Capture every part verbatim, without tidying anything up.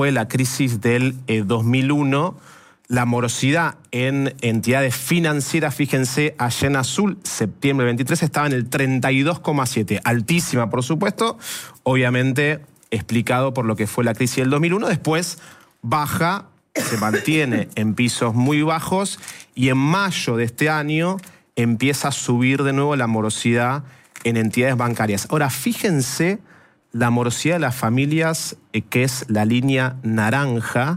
fue la crisis del eh, dos mil uno, la morosidad en entidades financieras, fíjense, allá en azul, septiembre veintitrés, estaba en el treinta y dos coma siete. Altísima, por supuesto, obviamente explicado por lo que fue la crisis del dos mil uno. Después baja, se mantiene en pisos muy bajos y en mayo de este año empieza a subir de nuevo la morosidad en entidades bancarias. Ahora, fíjense la morosidad de las familias, eh, que es la línea naranja,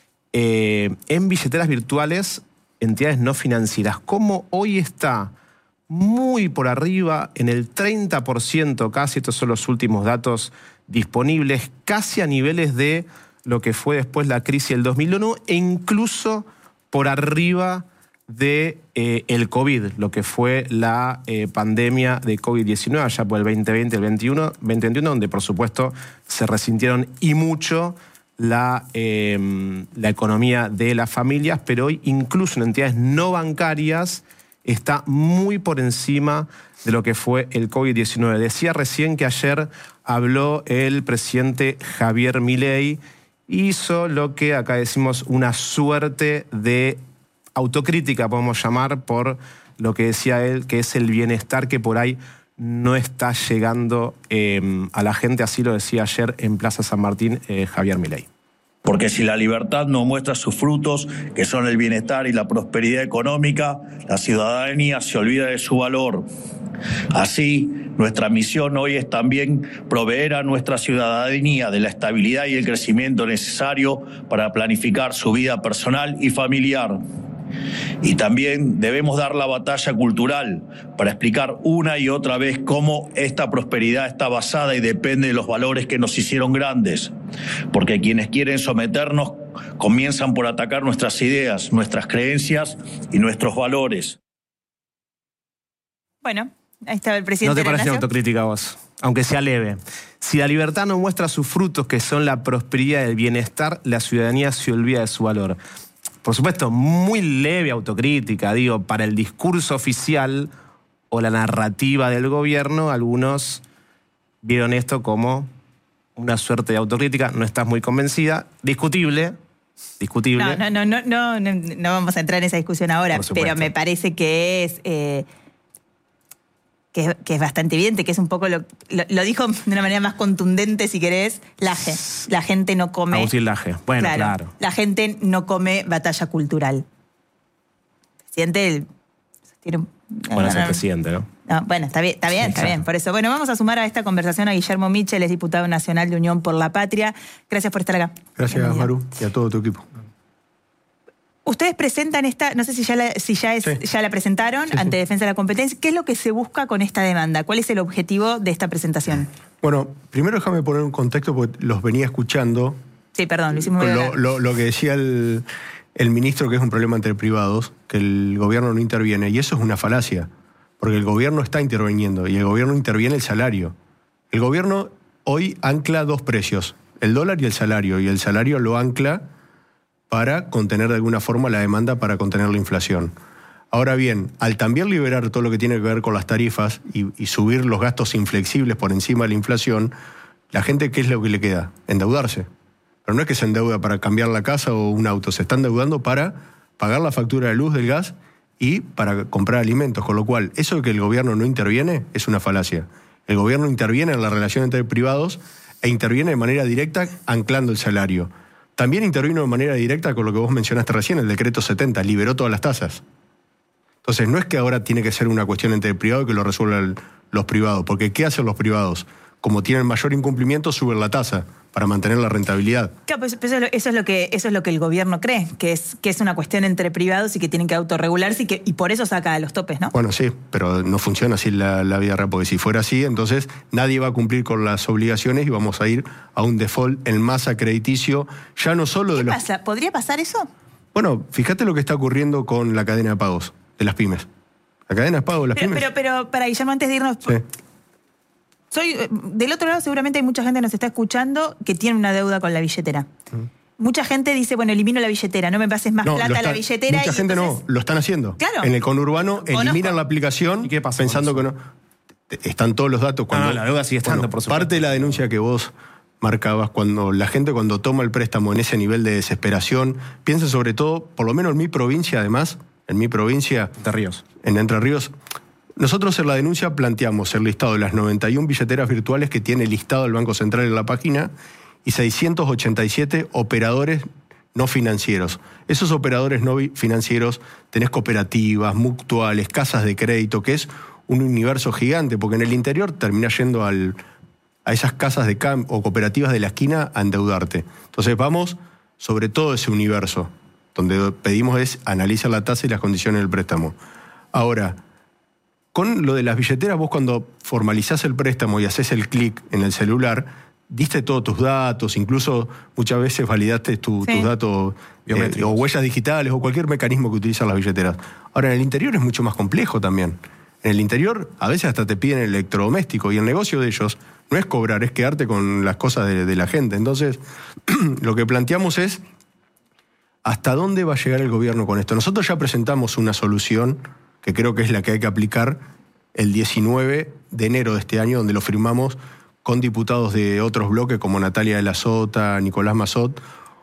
eh, en billeteras virtuales, entidades no financieras. Cómo hoy está muy por arriba, en el treinta por ciento casi, estos son los últimos datos disponibles, casi a niveles de lo que fue después la crisis del dos mil uno, e incluso por arriba de eh, el COVID, lo que fue la eh, pandemia de COVID diecinueve, allá por el veinte veinte, el veintiuno, veinte veintiuno, donde por supuesto se resintieron y mucho la, eh, la economía de las familias, pero hoy incluso en entidades no bancarias está muy por encima de lo que fue el COVID diecinueve. Decía recién que ayer habló el presidente Javier Milei, hizo lo que acá decimos una suerte de autocrítica, podemos llamar, por lo que decía él, que es el bienestar que por ahí no está llegando eh, a la gente. Así lo decía ayer en Plaza San Martín eh, Javier Milei. Porque si la libertad no muestra sus frutos, que son el bienestar y la prosperidad económica, la ciudadanía se olvida de su valor. Así, nuestra misión hoy es también proveer a nuestra ciudadanía de la estabilidad y el crecimiento necesario para planificar su vida personal y familiar. Y también debemos dar la batalla cultural para explicar una y otra vez cómo esta prosperidad está basada y depende de los valores que nos hicieron grandes. Porque quienes quieren someternos comienzan por atacar nuestras ideas, nuestras creencias y nuestros valores. Bueno, ahí estaba el presidente. ¿No te de la parece Nación? autocrítica a vos? Aunque sea leve. Si la libertad no muestra sus frutos, que son la prosperidad y el bienestar, la ciudadanía se olvida de su valor. Por supuesto, muy leve autocrítica, digo, para el discurso oficial o la narrativa del gobierno, algunos vieron esto como una suerte de autocrítica. No estás muy convencida. Discutible, discutible. No, no, no, no, no, no vamos a entrar en esa discusión ahora, pero me parece que es... Eh, Que es, que es bastante evidente, que es un poco, lo, lo, lo dijo de una manera más contundente, si querés, Laje. La gente no come... Agustín Laje, bueno, claro, claro. La gente no come batalla cultural. El presidente... El, tiene, bueno, no, es el no, presidente, ¿no? no bueno, está bien, está bien, sí, está bien. Por eso, bueno, vamos a sumar a esta conversación a Guillermo Michel, es diputado nacional de Unión por la Patria. Gracias por estar acá. Gracias, Bienvenido. Maru, y a todo tu equipo. Ustedes presentan esta, no sé si ya la, si ya es, sí. ya la presentaron sí, ante sí. Defensa de la Competencia. ¿Qué es lo que se busca con esta demanda? ¿Cuál es el objetivo de esta presentación? Bueno, primero déjame poner un contexto porque los venía escuchando. Sí, perdón, lo hicimos muy lo, lo, lo que decía el, el ministro, que es un problema entre privados, que el gobierno no interviene, y eso es una falacia, porque el gobierno está interviniendo, y el gobierno interviene el salario. El gobierno hoy ancla dos precios, el dólar y el salario, y el salario lo ancla para contener de alguna forma la demanda, para contener la inflación. Ahora bien, al también liberar todo lo que tiene que ver con las tarifas y, y subir los gastos inflexibles por encima de la inflación, la gente, ¿qué es lo que le queda? Endeudarse. Pero no es que se endeuda para cambiar la casa o un auto, se está endeudando para pagar la factura de luz, del gas y para comprar alimentos. Con lo cual, eso de que el gobierno no interviene es una falacia. El gobierno interviene en la relación entre privados e interviene de manera directa anclando el salario. También intervino de manera directa con lo que vos mencionaste recién, el decreto setenta, liberó todas las tasas. Entonces, no es que ahora tiene que ser una cuestión entre el privado y que lo resuelvan los privados, porque ¿qué hacen los privados? Como tienen mayor incumplimiento, suben la tasa para mantener la rentabilidad. Claro, pues eso, eso, es lo que, eso es lo que el gobierno cree, que es, que es una cuestión entre privados y que tienen que autorregularse y, que, y por eso saca los topes, ¿no? Bueno, sí, pero no funciona así la, la vida real, porque si fuera así, entonces nadie va a cumplir con las obligaciones y vamos a ir a un default en masa crediticio, ya no solo de ¿Qué los... pasa? ¿Podría pasar eso? Bueno, fíjate lo que está ocurriendo con la cadena de pagos de las pymes. La cadena de pagos de las pero, pymes... Pero, pero, para Guillermo, antes de irnos... Sí. Soy, del otro lado seguramente hay mucha gente que nos está escuchando que tiene una deuda con la billetera. Mm. Mucha gente dice, bueno, elimino la billetera, no me pases más no, plata está, a la billetera. Mucha y gente entonces... no, lo están haciendo. Claro. En el conurbano eliminan la aplicación ¿Y qué pasa pensando que no... Están todos los datos. Cuando, no, no, la deuda sigue estando, bueno, por supuesto. Parte de la denuncia que vos marcabas, cuando la gente cuando toma el préstamo en ese nivel de desesperación, piensa sobre todo, por lo menos en mi provincia además, en mi provincia... Entre Ríos. En Entre Ríos. Nosotros en la denuncia planteamos el listado de las noventa y una billeteras virtuales que tiene listado el Banco Central en la página y seiscientos ochenta y siete operadores no financieros. Esos operadores no financieros tenés cooperativas, mutuales, casas de crédito, que es un universo gigante, porque en el interior terminás yendo al... a esas casas de cam o cooperativas de la esquina a endeudarte. Entonces vamos sobre todo ese universo, donde pedimos es analizar la tasa y las condiciones del préstamo. Ahora, con lo de las billeteras, vos cuando formalizás el préstamo y haces el clic en el celular, diste todos tus datos, incluso muchas veces validaste tu, sí. tus datos eh, o huellas digitales o cualquier mecanismo que utilizan las billeteras. Ahora, en el interior es mucho más complejo también. En el interior a veces hasta te piden electrodoméstico y el negocio de ellos no es cobrar, es quedarte con las cosas de, de la gente. Entonces, lo que planteamos es ¿hasta dónde va a llegar el gobierno con esto? Nosotros ya presentamos una solución que creo que es la que hay que aplicar el diecinueve de enero de este año, donde lo firmamos con diputados de otros bloques como Natalia de la Sota, Nicolás Mazot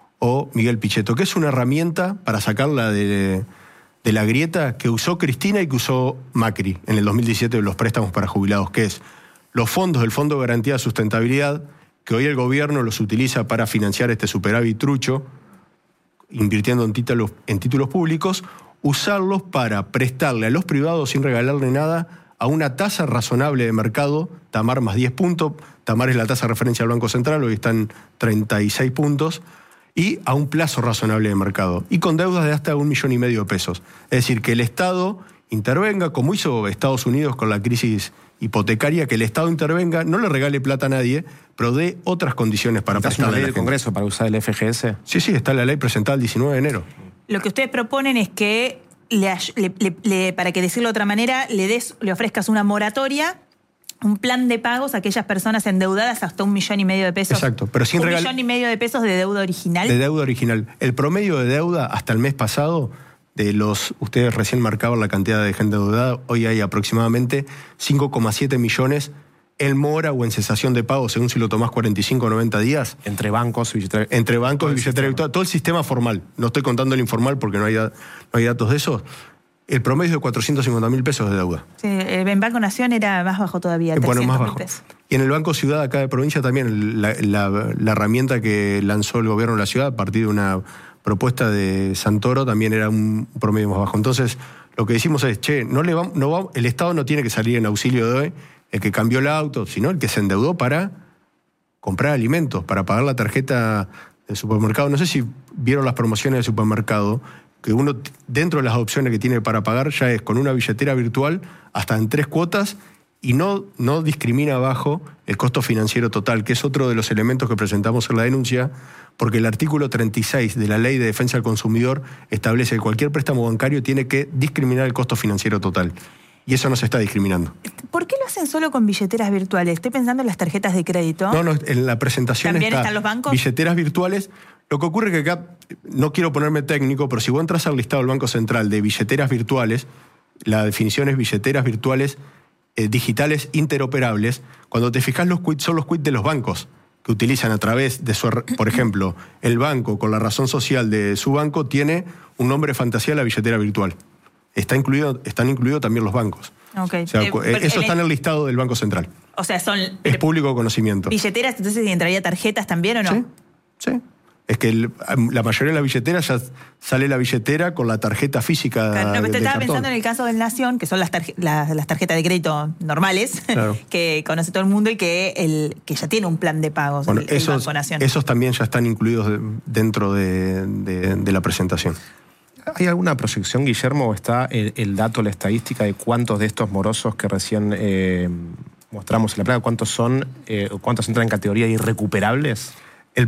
o Miguel Pichetto, que es una herramienta para sacarla de... de la grieta que usó Cristina y que usó Macri en el dos mil diecisiete de los préstamos para jubilados, que es los fondos del Fondo de Garantía de Sustentabilidad, que hoy el gobierno los utiliza para financiar este superávit trucho, invirtiendo en títulos, en títulos públicos, usarlos para prestarle a los privados sin regalarle nada a una tasa razonable de mercado, Tamar más diez puntos, Tamar es la tasa de referencia del Banco Central, hoy están treinta y seis puntos, y a un plazo razonable de mercado, y con deudas de hasta un millón y medio de pesos. Es decir, que el Estado intervenga, como hizo Estados Unidos con la crisis hipotecaria, que el Estado intervenga, no le regale plata a nadie, pero dé otras condiciones para prestarle a la ley gente. del Congreso para usar el F G S? Sí, sí, está la ley presentada el diecinueve de enero. Lo que ustedes proponen es que, le, le, le, para que decirlo de otra manera, le, des, le ofrezcas una moratoria, un plan de pagos a aquellas personas endeudadas hasta un millón y medio de pesos. Exacto, pero sin un regal... millón y medio de pesos de deuda original. De deuda original. El promedio de deuda hasta el mes pasado, de los, ustedes recién marcaban la cantidad de gente endeudada, hoy hay aproximadamente cinco coma siete millones en mora o en cesación de pago, según si lo tomás cuarenta y cinco o noventa días. Entre bancos y billetera. Entre bancos y billetera virtual. Todo el sistema formal. No estoy contando el informal porque no hay, no hay datos de eso. El promedio es de cuatrocientos cincuenta mil pesos de deuda. Sí, en Banco Nación era más bajo todavía, bueno, más bajo. Pesos. Y en el Banco Ciudad acá de provincia también, la, la, la herramienta que lanzó el gobierno de la ciudad a partir de una propuesta de Santoro también era un promedio más bajo. Entonces, lo que decimos es, che, no le va, no va, el Estado no tiene que salir en auxilio de hoy el que cambió el auto, sino el que se endeudó para comprar alimentos, para pagar la tarjeta del supermercado. No sé si vieron las promociones del supermercado, que uno dentro de las opciones que tiene para pagar ya es con una billetera virtual hasta en tres cuotas y no, no discrimina bajo el costo financiero total, que es otro de los elementos que presentamos en la denuncia, porque el artículo treinta y seis de la Ley de Defensa del Consumidor establece que cualquier préstamo bancario tiene que discriminar el costo financiero total. Y eso no se está discriminando. ¿Por qué lo hacen solo con billeteras virtuales? Estoy pensando en las tarjetas de crédito. No, no, en la presentación ¿También está están los bancos? Billeteras virtuales. Lo que ocurre es que acá, no quiero ponerme técnico, pero si vos entras al listado del Banco Central de billeteras virtuales, la definición es billeteras virtuales eh, digitales interoperables. Cuando te fijas, los quits son los quits de los bancos que utilizan a través de su... Por ejemplo, el banco, con la razón social de su banco, tiene un nombre fantasía de la billetera virtual. Está incluido, están incluidos también los bancos. Okay. O sea, eh, eso el, está en el listado del Banco Central. O sea, son... Es público conocimiento. ¿Billeteras, entonces entraría tarjetas también o no? Sí, sí. Es que el, la mayoría de las billeteras ya sale la billetera con la tarjeta física. Claro, no, pero te estaba cartón. pensando en el caso del Nación, que son las, tarje, las, las tarjetas de crédito normales, claro, que conoce todo el mundo y que, el, que ya tiene un plan de pagos. Bueno, el, esos, el Banco Nación. Esos también ya están incluidos dentro de, de, de la presentación. ¿Hay alguna proyección, Guillermo, o está el, el dato, la estadística de cuántos de estos morosos que recién eh, mostramos en la placa, cuántos son, eh, cuántos entran en categoría irrecuperables? El,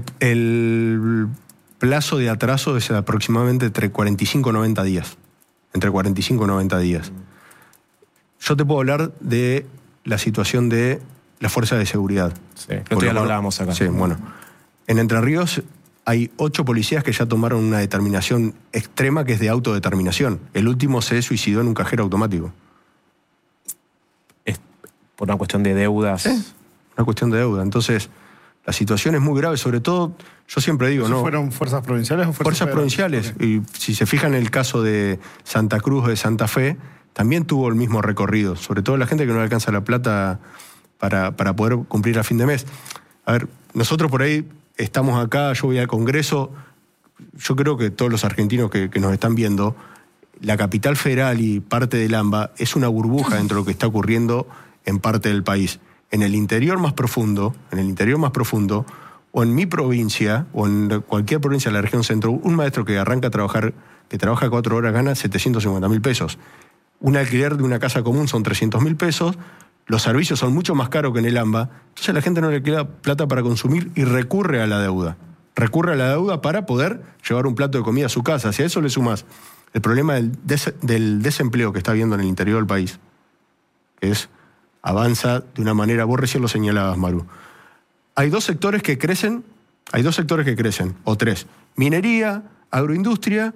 el plazo de atraso es aproximadamente entre cuarenta y cinco y noventa días. Entre cuarenta y cinco y noventa días. Yo te puedo hablar de la situación de las fuerzas de seguridad. Sí, pero ya lo hablábamos acá. Sí, bueno. En Entre Ríos hay ocho policías que ya tomaron una determinación extrema que es de autodeterminación. El último se suicidó en un cajero automático. ¿Es por una cuestión de deudas? Sí, una cuestión de deuda. Entonces, La situación es muy grave, sobre todo, yo siempre digo, ¿no? ¿Fueron fuerzas provinciales o fuerzas, fuerzas provinciales? Okay. Y si se fijan en el caso de Santa Cruz o de Santa Fe, también tuvo el mismo recorrido, sobre todo la gente que no le alcanza la plata para, para poder cumplir a fin de mes. A ver, nosotros por ahí estamos acá, yo voy al Congreso, yo creo que todos los argentinos que, que nos están viendo, la capital federal y parte del AMBA es una burbuja dentro de lo que está ocurriendo en parte del país. En el interior más profundo, en el interior más profundo, o en mi provincia, o en cualquier provincia de la región centro, un maestro que arranca a trabajar, que trabaja cuatro horas, gana setecientos cincuenta mil pesos. Un alquiler de una casa común son trescientos mil pesos, los servicios son mucho más caros que en el AMBA, entonces la gente no le queda plata para consumir y recurre a la deuda. Recurre a la deuda para poder llevar un plato de comida a su casa. Si a eso le sumas el problema del, des- del desempleo que está habiendo en el interior del país, que es... avanza de una manera, vos recién lo señalabas, Maru. Hay dos sectores que crecen, hay dos sectores que crecen, o tres. Minería, agroindustria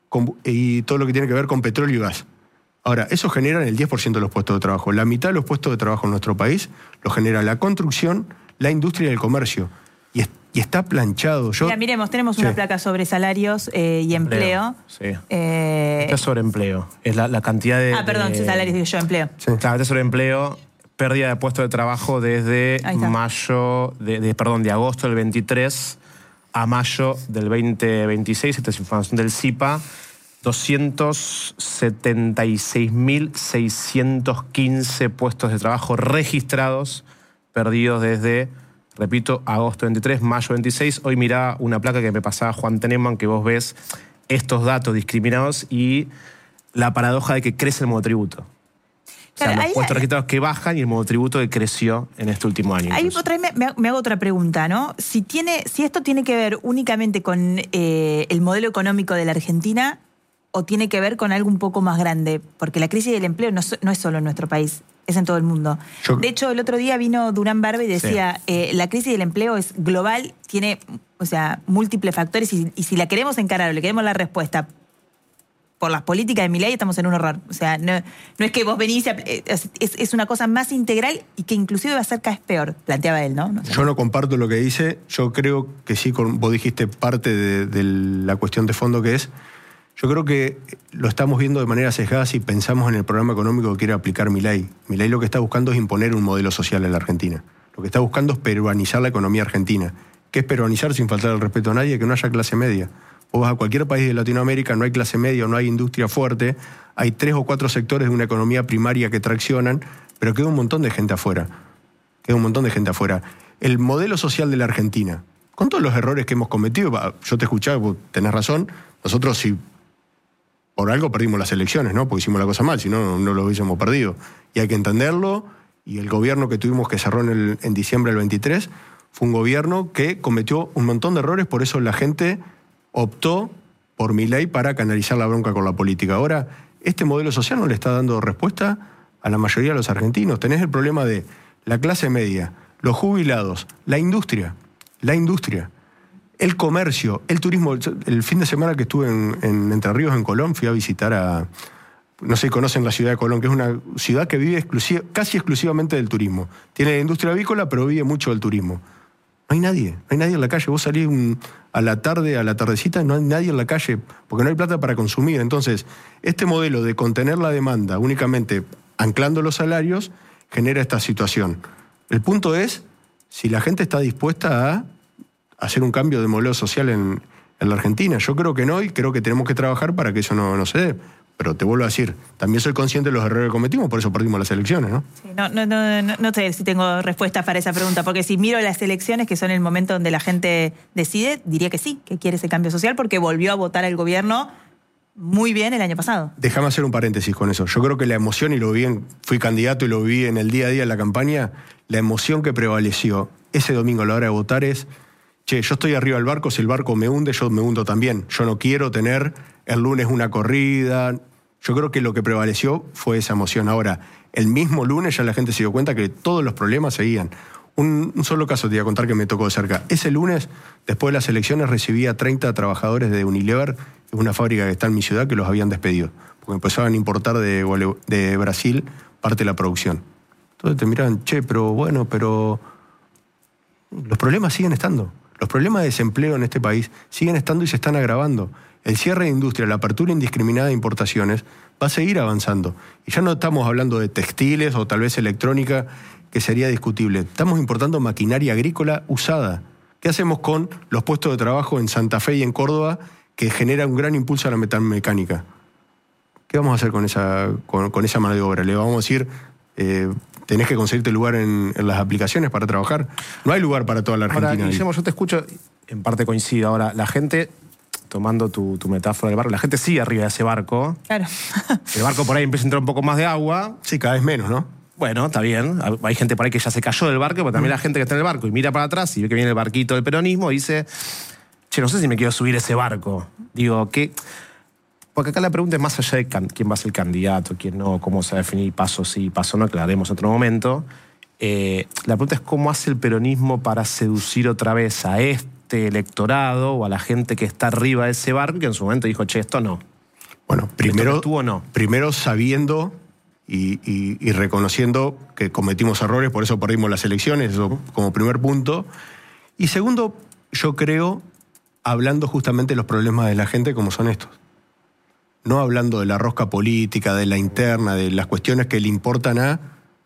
y todo lo que tiene que ver con petróleo y gas. Ahora, eso genera el diez por ciento de los puestos de trabajo. La mitad de los puestos de trabajo en nuestro país lo genera la construcción, la industria y el comercio. Y, es, y está planchado. Yo, Mira, miremos, tenemos sí. una placa sobre salarios eh, y empleo. empleo sí. Eh, Está sobre empleo. Es la, la cantidad de... Ah, perdón, de, salarios, digo yo, empleo. Sí. Claro, está sobre empleo... Pérdida de puestos de trabajo desde mayo, de, de, perdón, de agosto del veintitrés a mayo del veinte veintiséis, esta es información del C I P A, doscientos setenta y seis mil seiscientos quince puestos de trabajo registrados, perdidos desde, repito, agosto veintitrés, mayo veintiséis. Hoy mirá una placa que me pasaba Juan Teneman, que vos ves estos datos discriminados y la paradoja de que crece el monotributo. O sea, claro, los ahí, puestos registrados que bajan y el monotributo que creció en este último año. Ahí otra vez me, me hago otra pregunta, ¿no? Si, tiene, si esto tiene que ver únicamente con eh, el modelo económico de la Argentina o tiene que ver con algo un poco más grande, porque la crisis del empleo no, no es solo en nuestro país, es en todo el mundo. Yo... De hecho, el otro día vino Durán Barba y decía, sí. eh, la crisis del empleo es global, tiene, o sea, múltiples factores y, y si la queremos encarar o le queremos la respuesta por las políticas de Milei, estamos en un horror. O sea, no, no es que vos venís, a, es, es una cosa más integral y que inclusive va a ser cada vez peor, planteaba él, ¿no? No sé. Yo no comparto lo que dice, yo creo que sí, vos dijiste parte de, de la cuestión de fondo que es, yo creo que lo estamos viendo de manera sesgada si pensamos en el programa económico que quiere aplicar Milei. Milei lo que está buscando es imponer un modelo social en la Argentina. Lo que está buscando es peruanizar la economía argentina. ¿Qué es peruanizar sin faltar el respeto a nadie? Que no haya clase media. Vos vas a cualquier país de Latinoamérica, no hay clase media, no hay industria fuerte, hay tres o cuatro sectores de una economía primaria que traccionan, pero queda un montón de gente afuera. Queda un montón de gente afuera. El modelo social de la Argentina, con todos los errores que hemos cometido, yo te escuchaba, vos tenés razón, nosotros si por algo perdimos las elecciones, ¿no? Porque hicimos la cosa mal, si no, no lo hubiésemos perdido. Y hay que entenderlo, y el gobierno que tuvimos que cerró en, el, en diciembre del veintitrés fue un gobierno que cometió un montón de errores, por eso la gente optó por Milei para canalizar la bronca con la política. Ahora, este modelo social no le está dando respuesta a la mayoría de los argentinos. Tenés el problema de la clase media, los jubilados, la industria, la industria, el comercio, el turismo. El fin de semana que estuve en, en Entre Ríos, en Colón, fui a visitar a, no sé si conocen la ciudad de Colón, que es una ciudad que vive exclusiva, casi exclusivamente del turismo. Tiene la industria avícola, pero vive mucho del turismo. No hay nadie, no hay nadie en la calle. Vos salís un, a la tarde, a la tardecita, no hay nadie en la calle, porque no hay plata para consumir. Entonces, este modelo de contener la demanda únicamente anclando los salarios genera esta situación. El punto es si la gente está dispuesta a hacer un cambio de modelo social en, en la Argentina. Yo creo que no, y creo que tenemos que trabajar para que eso no, no se dé. Pero te vuelvo a decir, también soy consciente de los errores que cometimos, por eso perdimos las elecciones, ¿no? Sí, no, no, no, no, no sé si tengo respuesta para esa pregunta, porque si miro las elecciones, que son el momento donde la gente decide, diría que sí, que quiere ese cambio social, porque volvió a votar al gobierno muy bien el año pasado. Déjame hacer un paréntesis con eso. Yo creo que la emoción, y lo vi en, fui candidato y lo vi en el día a día de la campaña, la emoción que prevaleció ese domingo a la hora de votar es, che, yo estoy arriba del barco, si el barco me hunde, yo me hundo también. Yo no quiero tener el lunes una corrida. Yo creo que lo que prevaleció fue esa emoción. Ahora, el mismo lunes ya la gente se dio cuenta que todos los problemas seguían. Un, un solo caso te voy a contar que me tocó de cerca. Ese lunes, después de las elecciones, recibí a treinta trabajadores de Unilever, que es una fábrica que está en mi ciudad, que los habían despedido, porque empezaban a importar de, de Brasil parte de la producción. Entonces te miraban, che, pero bueno, pero... Los problemas siguen estando. Los problemas de desempleo en este país siguen estando y se están agravando. El cierre de industria, la apertura indiscriminada de importaciones va a seguir avanzando. Y ya no estamos hablando de textiles o tal vez electrónica, que sería discutible. Estamos importando maquinaria agrícola usada. ¿Qué hacemos con los puestos de trabajo en Santa Fe y en Córdoba que genera un gran impulso a la metalmecánica? ¿Qué vamos a hacer con esa, con, con esa mano de obra? ¿Le vamos a decir, eh, tenés que conseguirte lugar en, en las aplicaciones para trabajar? No hay lugar para toda la Argentina. Ahora, Guillermo, yo te escucho, en parte coincido. Ahora, la gente, tomando tu, tu metáfora del barco, la gente sigue arriba de ese barco. Claro. El barco por ahí empieza a entrar un poco más de agua. Sí, cada vez menos, ¿no? Bueno, está bien. Hay gente por ahí que ya se cayó del barco, pero también la gente que está en el barco y mira para atrás y ve que viene el barquito del peronismo y dice, che, no sé si me quiero subir ese barco. Digo, ¿qué? Porque acá la pregunta es más allá de can- quién va a ser el candidato, quién no, cómo se va a definir paso sí, paso no, que la haremos en otro momento. Eh, la pregunta es cómo hace el peronismo para seducir otra vez a este electorado o a la gente que está arriba de ese barco que en su momento dijo, che, esto no. Bueno, primero, ¿Esto no? primero sabiendo y, y, y reconociendo que cometimos errores, por eso perdimos las elecciones, eso como primer punto. Y segundo, yo creo, hablando justamente de los problemas de la gente como son estos. No hablando de la rosca política, de la interna, de las cuestiones que le importan a,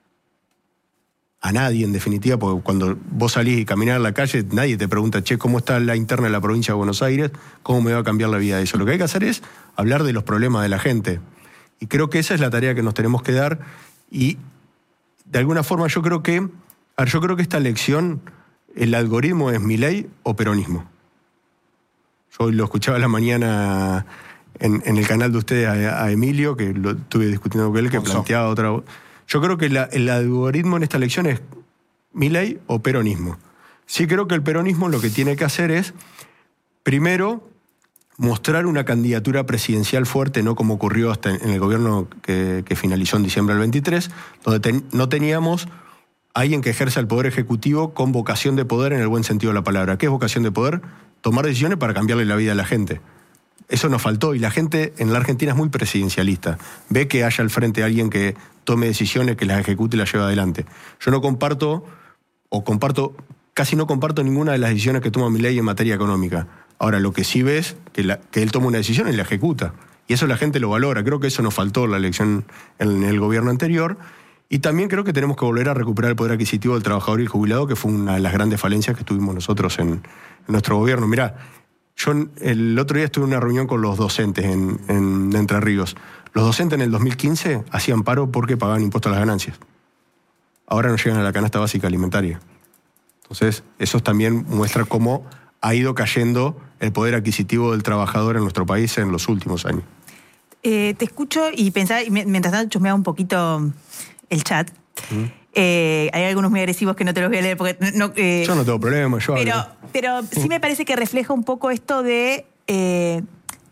a nadie, en definitiva, porque cuando vos salís y caminás en la calle, nadie te pregunta, che, ¿cómo está la interna de la provincia de Buenos Aires? ¿Cómo me va a cambiar la vida de eso? Lo que hay que hacer es hablar de los problemas de la gente. Y creo que esa es la tarea que nos tenemos que dar. Y de alguna forma yo creo que, a ver, yo creo que esta elección, el algoritmo es Milei o peronismo. Yo hoy lo escuchaba a la mañana en, en el canal de ustedes a, a Emilio, que lo estuve discutiendo con él, que Oso. planteaba otra. Yo creo que la, el algoritmo en esta elección es Milei o peronismo. Sí creo que el peronismo lo que tiene que hacer es, primero, mostrar una candidatura presidencial fuerte, no como ocurrió hasta en el gobierno que, que finalizó en diciembre del veintitrés, donde ten, no teníamos alguien que ejerza el poder ejecutivo con vocación de poder en el buen sentido de la palabra. ¿Qué es vocación de poder? Tomar decisiones para cambiarle la vida a la gente. Eso nos faltó y la gente en la Argentina es muy presidencialista. Ve que haya al frente alguien que tome decisiones, que las ejecute y las lleve adelante. Yo no comparto, o comparto, casi no comparto ninguna de las decisiones que toma Milei en materia económica. Ahora, lo que sí ves que, la, que él toma una decisión y la ejecuta. Y eso la gente lo valora. Creo que eso nos faltó en la elección en el gobierno anterior. Y también creo que tenemos que volver a recuperar el poder adquisitivo del trabajador y el jubilado, que fue una de las grandes falencias que tuvimos nosotros en, en nuestro gobierno. Mirá, yo el otro día estuve en una reunión con los docentes en, en Entre Ríos. Los docentes en el dos mil quince hacían paro porque pagaban impuestos a las ganancias. Ahora no llegan a la canasta básica alimentaria. Entonces, eso también muestra cómo ha ido cayendo el poder adquisitivo del trabajador en nuestro país en los últimos años. Eh, te escucho y pensaba, y mientras tanto chusmeaba un poquito el chat. ¿Mm? Eh, hay algunos muy agresivos que no te los voy a leer porque no... Eh, yo no tengo problema, yo pero, hablo. pero sí me parece que refleja un poco esto de eh,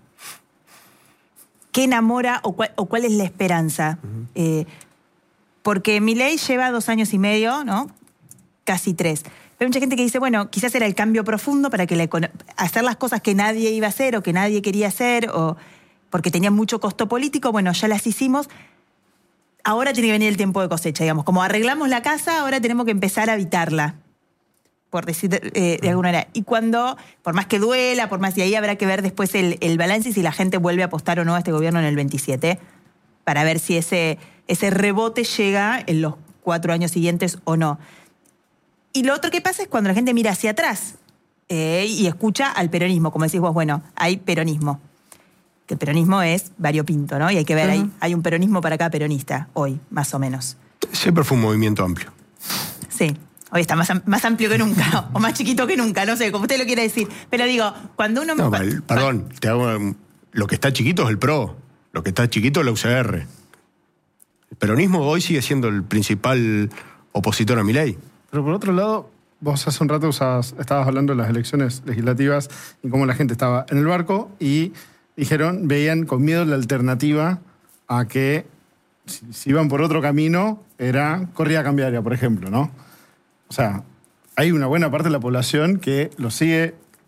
qué enamora o cuál, o cuál es la esperanza. Uh-huh. Eh, porque Milei lleva dos años y medio, ¿no? Casi tres. Hay mucha gente que dice, bueno, quizás era el cambio profundo para que la econo- hacer las cosas que nadie iba a hacer o que nadie quería hacer o porque tenían mucho costo político, bueno, ya las hicimos. Ahora tiene que venir el tiempo de cosecha, digamos. Como arreglamos la casa, ahora tenemos que empezar a habitarla, por decir eh, de alguna manera. Y cuando, por más que duela, por más, y ahí habrá que ver después el, el balance y si la gente vuelve a apostar o no a este gobierno en el veintisiete, para ver si ese, ese rebote llega en los cuatro años siguientes o no. Y lo otro que pasa es cuando la gente mira hacia atrás eh, y escucha al peronismo, como decís vos, bueno, hay peronismo. Que el peronismo es variopinto, ¿no? Y hay que ver, uh-huh. hay, hay un peronismo para cada peronista, hoy, más o menos. Siempre fue un movimiento amplio. Sí, hoy está más, más amplio que nunca, o más chiquito que nunca, no sé, como usted lo quiere decir. Pero digo, cuando uno... No, el, perdón, te hago, lo que está chiquito es el P R O, lo que está chiquito es la U C R. El peronismo hoy sigue siendo el principal opositor a Milei. Pero por otro lado, vos hace un rato usabas, estabas hablando de las elecciones legislativas y cómo la gente estaba en el barco y... dijeron, veían con miedo la alternativa a que si, si iban por otro camino era corrida cambiaria, por ejemplo, ¿no? O sea, hay una buena parte de la población que lo sigue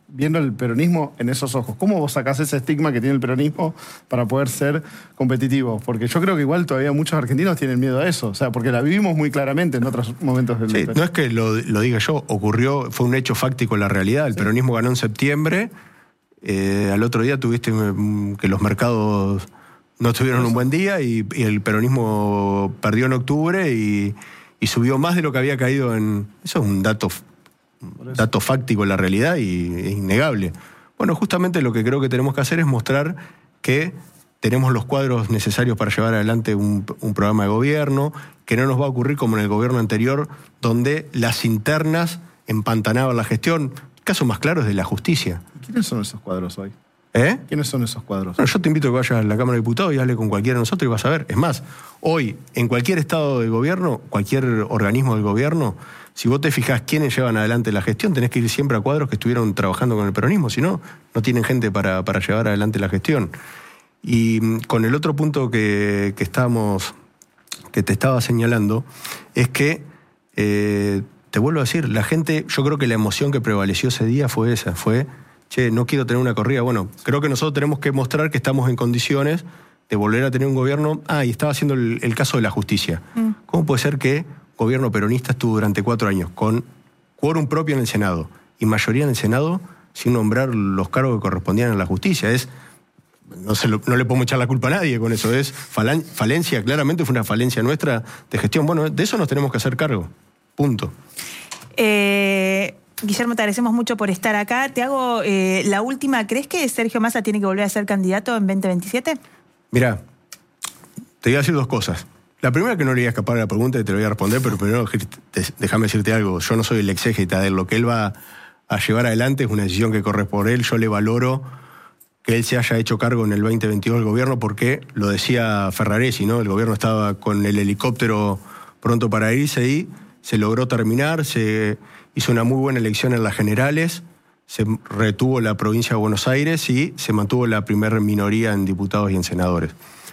viendo el peronismo en esos ojos. ¿Cómo vos sacás ese estigma que tiene el peronismo para poder ser competitivo? Porque yo creo que igual todavía muchos argentinos tienen miedo a eso. O sea, porque la vivimos muy claramente en otros momentos del sí, no es que lo, lo diga yo, ocurrió, fue un hecho fáctico en la realidad. El sí. peronismo ganó en septiembre, eh, al otro día tuviste que los mercados no tuvieron un buen día y, y el peronismo perdió en octubre y, y subió más de lo que había caído en... Eso es un dato... dato fáctico en la realidad y es innegable. Bueno, justamente lo que creo que tenemos que hacer es mostrar que tenemos los cuadros necesarios para llevar adelante un, un programa de gobierno, que no nos va a ocurrir como en el gobierno anterior, donde las internas empantanaban la gestión. El caso más claro es de la justicia. ¿Quiénes son esos cuadros hoy? ¿Eh? ¿Quiénes son esos cuadros? Bueno, yo te invito a que vayas a la Cámara de Diputados y hable con cualquiera de nosotros y vas a ver. Es más, hoy, en cualquier estado de gobierno, cualquier organismo del gobierno, si vos te fijás quiénes llevan adelante la gestión, tenés que ir siempre a cuadros que estuvieron trabajando con el peronismo, si no, no tienen gente para, para llevar adelante la gestión. Y con el otro punto que, que estábamos, que te estaba señalando, es que, eh, te vuelvo a decir, la gente, yo creo que la emoción que prevaleció ese día fue esa, fue, che, no quiero tener una corrida. Bueno, creo que nosotros tenemos que mostrar que estamos en condiciones de volver a tener un gobierno. Ah, y estaba haciendo el, el caso de la justicia. Mm. ¿Cómo puede ser que gobierno peronista estuvo durante cuatro años con quórum propio en el Senado y mayoría en el Senado sin nombrar los cargos que correspondían a la justicia? Es, no, se lo, no le podemos echar la culpa a nadie con eso, es falan, falencia, claramente fue una falencia nuestra de gestión. Bueno, de eso nos tenemos que hacer cargo, punto. Eh, Guillermo, te agradecemos mucho por estar acá. Te hago eh, la última. ¿Crees que Sergio Massa tiene que volver a ser candidato en veinte veintisiete? Mirá, te voy a decir dos cosas. La primera, que no le voy a escapar a la pregunta y te lo voy a responder, pero primero déjame decirte algo. Yo no soy el exégeta de él. Lo que él va a llevar adelante es una decisión que corre por él. Yo le valoro que él se haya hecho cargo en el veinte veintidós del gobierno porque, lo decía Ferraresi, ¿no? El gobierno estaba con el helicóptero pronto para irse y se logró terminar, se hizo una muy buena elección en las generales, se retuvo la provincia de Buenos Aires y se mantuvo la primera minoría en diputados y en senadores.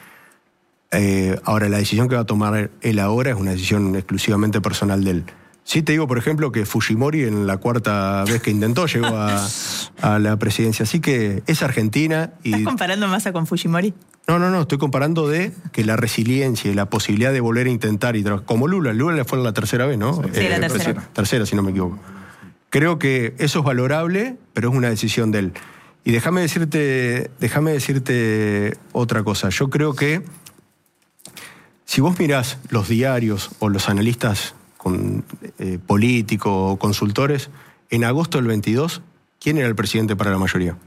Eh, ahora, la decisión que va a tomar él ahora es una decisión exclusivamente personal de él. Sí te digo, por ejemplo, que Fujimori en la cuarta vez que intentó llegó a, a la presidencia. Así que es Argentina y... ¿Estás comparando Massa con Fujimori? No, no, no. Estoy comparando de que la resiliencia y la posibilidad de volver a intentar y trabajar. Como Lula. Lula fue la tercera vez, ¿no? Sí, eh, la tercera. Tercera, si no me equivoco. Creo que eso es valorable, pero es una decisión de él. Y déjame decirte, déjame decirte otra cosa. Yo creo que si vos mirás los diarios o los analistas con, eh, políticos o consultores, en agosto del veintidós, ¿quién era el presidente para la mayoría?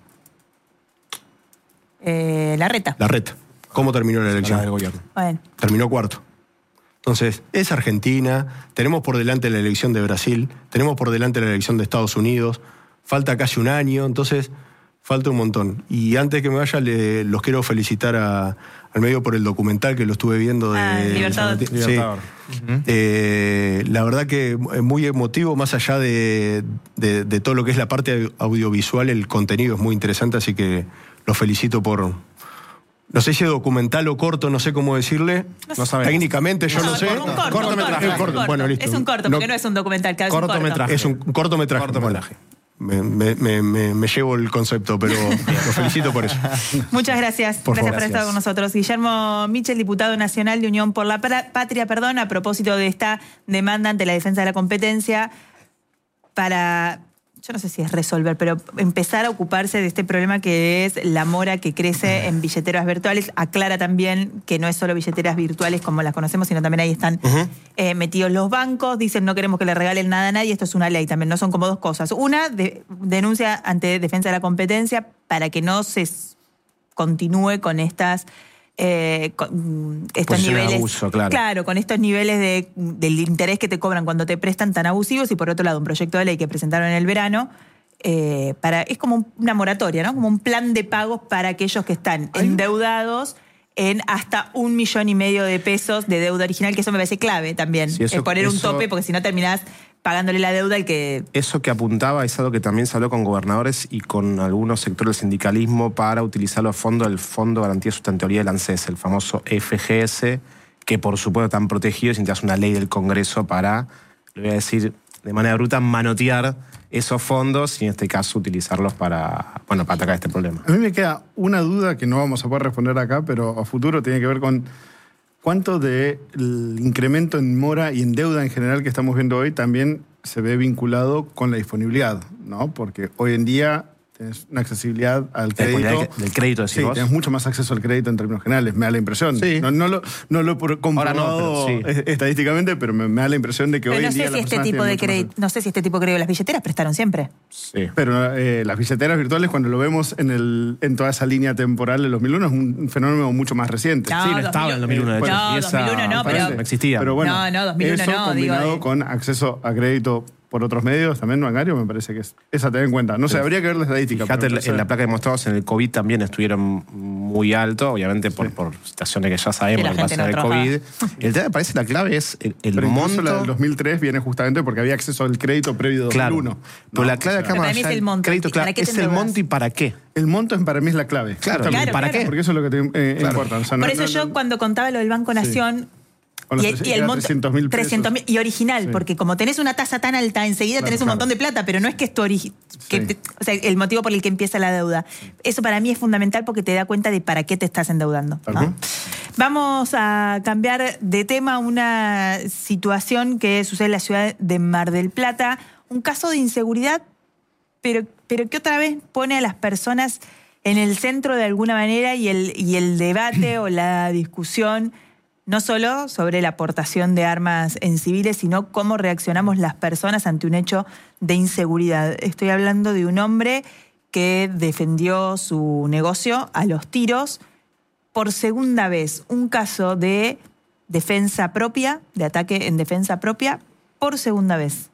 Eh, Larreta. Larreta. ¿Cómo terminó la elección? del gobierno. Bueno. Terminó cuarto. Entonces, es Argentina, tenemos por delante la elección de Brasil, tenemos por delante la elección de Estados Unidos, falta casi un año, entonces falta un montón. Y antes que me vaya, le, los quiero felicitar a, al medio por el documental que lo estuve viendo de... Ah, Libertador. Sí. Libertador. Uh-huh. Eh, la verdad que es muy emotivo, más allá de, de, de todo lo que es la parte audiovisual, el contenido es muy interesante, así que los felicito por... No sé si es documental o corto, no sé cómo decirle. No sabemos. Técnicamente yo no, no sé. Un corto, cortometraje. Un corto, un corto. Bueno, listo. Es un corto, porque no, no es un documental, cada vez un corto. Cortometraje. Es un cortometraje. Cortometraje. Me, me, me, me, me llevo el concepto, pero los felicito por eso. Muchas gracias. Por gracias favor. por estar con nosotros. Guillermo Michel, diputado nacional de Unión por la Patria, perdón, a propósito de esta demanda ante la defensa de la competencia para... yo no sé si es resolver, pero empezar a ocuparse de este problema que es la mora que crece en billeteras virtuales. Aclara también que no es solo billeteras virtuales como las conocemos, sino también ahí están uh-huh. eh, metidos los bancos. Dicen no queremos que le regalen nada a nadie. Esto es una ley también, no son como dos cosas. Una, de, denuncia ante defensa de la competencia para que no se continúe con estas... Eh, con estos Posición niveles, de abuso, claro. claro, con estos niveles de, del interés que te cobran cuando te prestan tan abusivos, y por otro lado un proyecto de ley que presentaron en el verano eh, para es como una moratoria, ¿no? Como un plan de pagos para aquellos que están ¿Ay? endeudados en hasta un millón y medio de pesos de deuda original, que eso me parece clave también, sí, eso, es poner eso, un tope, porque si no terminás pagándole la deuda al que... Eso que apuntaba es algo que también se habló con gobernadores y con algunos sectores del sindicalismo para utilizar los fondos del Fondo de Garantía de Sustentabilidad del ANSES, el famoso F G S, que por supuesto están protegidos y necesitas una ley del Congreso para, le voy a decir, de manera bruta manotear esos fondos y en este caso utilizarlos para, bueno, para atacar este problema. A mí me queda una duda que no vamos a poder responder acá, pero a futuro tiene que ver con cuánto del incremento en mora y en deuda en general que estamos viendo hoy también se ve vinculado con la disponibilidad, ¿no? Porque hoy en día tienes una accesibilidad al crédito. Del crédito, decís sí, vos. tienes mucho más acceso al crédito en términos generales, me da la impresión. Sí. No, no lo, no lo he comprobado no, pero sí. estadísticamente, pero me, me da la impresión de que Pero hoy no en día sé si las este personas tipo de tienen mucho más- crédito, no sé si este tipo de crédito, las billeteras prestaron siempre. Sí. Pero eh, las billeteras virtuales, cuando lo vemos en, el, en toda esa línea temporal del dos mil uno, es un fenómeno mucho más reciente. No, sí, no estaba en el dos mil uno, de hecho. No, Y esa- dos mil uno no, pero- no existía. Pero bueno, No, no, dos mil uno eso no, combinado digo, de- con acceso a crédito por otros medios, también bancario, me parece que es esa tener en cuenta. No sé, habría que ver la estadística. Fíjate, pero me en parece- la placa de mostrados en el COVID también estuvieron muy alto, obviamente por, por situaciones que ya sabemos Sí, la que pasa en gente el no COVID. El tema me parece la clave es el, el Pero incluso monto. la del dos mil tres viene justamente porque había acceso al crédito previo de Claro. dos mil uno. Pero No, la clave o sea, acá Pero más para mí allá es el del monto. crédito, ¿Y claro, para qué te es el endeudas? monto y para qué. El monto es para mí es la clave. Claro, justamente, Claro, ¿para claro. qué? Porque eso es lo que te eh, Claro. importa. O sea, no- Por eso no- yo no- cuando contaba lo del Banco Nación, Con los y, el- tres- y el era monto trescientos mil pesos. trescientos mil, y original, Sí. porque como tenés una tasa tan alta, enseguida Claro, tenés un claro. montón de plata, pero no es que es tu origi- que Sí. te- o sea, el motivo por el que empieza la deuda. Eso para mí es fundamental porque te da cuenta de para qué te estás endeudando, Tal ¿no? cual. Vamos a cambiar de tema, una situación que sucede en la ciudad de Mar del Plata, un caso de inseguridad, pero, pero que otra vez pone a las personas en el centro de alguna manera y el, y el debate o la discusión, no solo sobre la aportación de armas en civiles, sino cómo reaccionamos las personas ante un hecho de inseguridad. Estoy hablando de un hombre que defendió su negocio a los tiros por segunda vez. Un caso de defensa propia, de ataque en defensa propia, por segunda vez.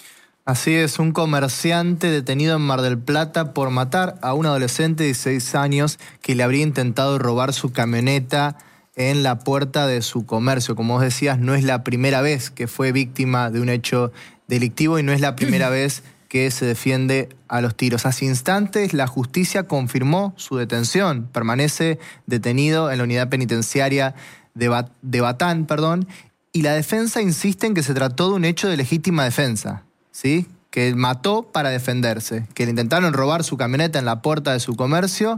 Así es, un comerciante detenido en Mar del Plata por matar a un adolescente de dieciséis años que le habría intentado robar su camioneta en la puerta de su comercio. Como vos decías, no es la primera vez que fue víctima de un hecho delictivo y no es la primera vez que se defiende a los tiros. Hace instantes la justicia confirmó su detención. Permanece detenido en la unidad penitenciaria de, Bat- de Batán, perdón, y la defensa insiste en que se trató de un hecho de legítima defensa, ¿sí? Que él mató para defenderse, que le intentaron robar su camioneta en la puerta de su comercio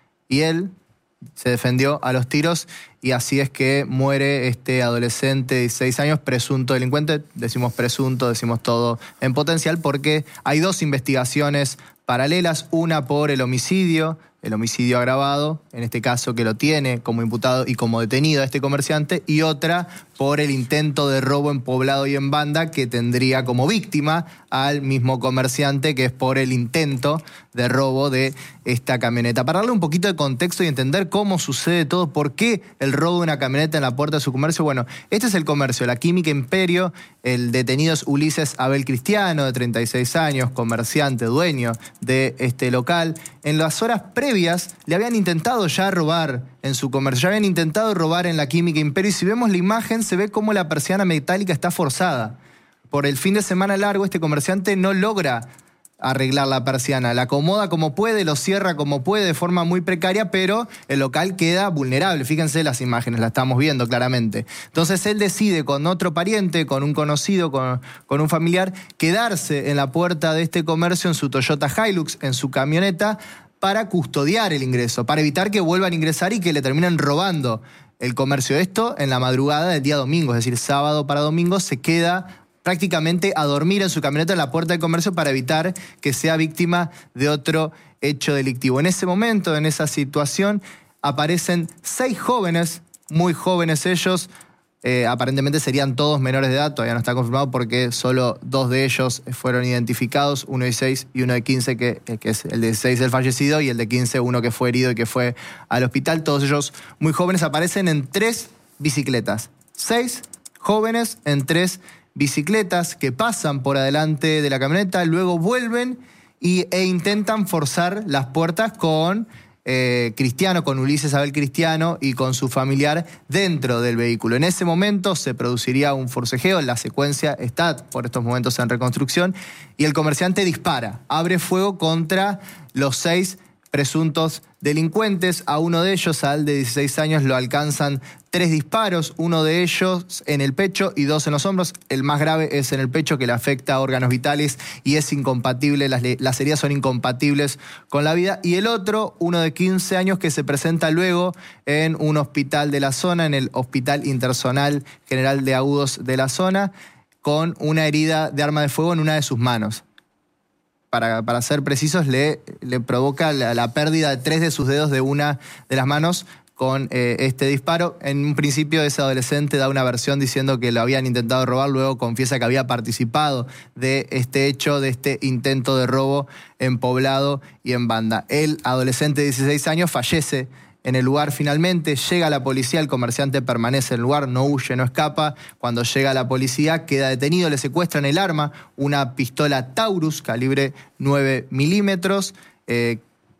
y él se defendió a los tiros y así es que muere este adolescente de dieciséis años, presunto delincuente. Decimos presunto, decimos todo en potencial porque hay dos investigaciones paralelas, una por el homicidio, el homicidio agravado, en este caso que lo tiene como imputado y como detenido a este comerciante, y otra por el intento de robo en poblado y en banda que tendría como víctima al mismo comerciante, que es por el intento de robo de esta camioneta. Para darle un poquito de contexto y entender cómo sucede todo, por qué el robo de una camioneta en la puerta de su comercio, bueno, este es el comercio, la Química Imperio. El detenido es Ulises Abel Cristiano, de treinta y seis años, comerciante, dueño de este local. En las horas previas le habían intentado ya robar en su comercio, ya habían intentado robar en la Química Imperio, y si vemos la imagen se ve cómo la persiana metálica está forzada. Por el fin de semana largo este comerciante no logra arreglar la persiana, la acomoda como puede, lo cierra como puede de forma muy precaria, pero el local queda vulnerable. Fíjense las imágenes, la estamos viendo claramente. Entonces él decide con otro pariente, con un conocido, con, con un familiar, quedarse en la puerta de este comercio en su Toyota Hilux, en su camioneta, para custodiar el ingreso, para evitar que vuelvan a ingresar y que le terminen robando el comercio. Esto en la madrugada del día domingo, es decir, sábado para domingo, se queda prácticamente a dormir en su camioneta en la puerta del comercio para evitar que sea víctima de otro hecho delictivo. En ese momento, en esa situación, aparecen seis jóvenes, muy jóvenes ellos, eh, aparentemente serían todos menores de edad, todavía no está confirmado porque solo dos de ellos fueron identificados, uno de dieciséis y uno de quince, que, que es el de dieciséis el fallecido, y el de quince uno que fue herido y que fue al hospital. Todos ellos muy jóvenes, aparecen en tres bicicletas. Seis jóvenes en tres bicicletas que pasan por adelante de la camioneta, luego vuelven y, e intentan forzar las puertas con eh, Cristiano, con Ulises Abel Cristiano y con su familiar dentro del vehículo. En ese momento se produciría un forcejeo, la secuencia está por estos momentos en reconstrucción, y el comerciante dispara, abre fuego contra los seis presuntos delincuentes. A uno de ellos, al de dieciséis años, lo alcanzan tres disparos, uno de ellos en el pecho y dos en los hombros. El más grave es en el pecho, que le afecta a órganos vitales y es incompatible, las, las heridas son incompatibles con la vida. Y el otro, uno de quince años, que se presenta luego en un hospital de la zona, en el Hospital Interzonal General de Agudos de la zona, con una herida de arma de fuego en una de sus manos. Para, para ser precisos, le, le provoca la, la pérdida de tres de sus dedos de una de las manos con eh, este disparo. En un principio ese adolescente da una versión diciendo que lo habían intentado robar, luego confiesa que había participado de este hecho, de este intento de robo en Poblado y en Banda. El adolescente de dieciséis años fallece en el lugar finalmente. Llega la policía, el comerciante permanece en el lugar, no huye, no escapa. Cuando llega la policía queda detenido, le secuestran el arma, una pistola Taurus calibre nueve milímetros, eh,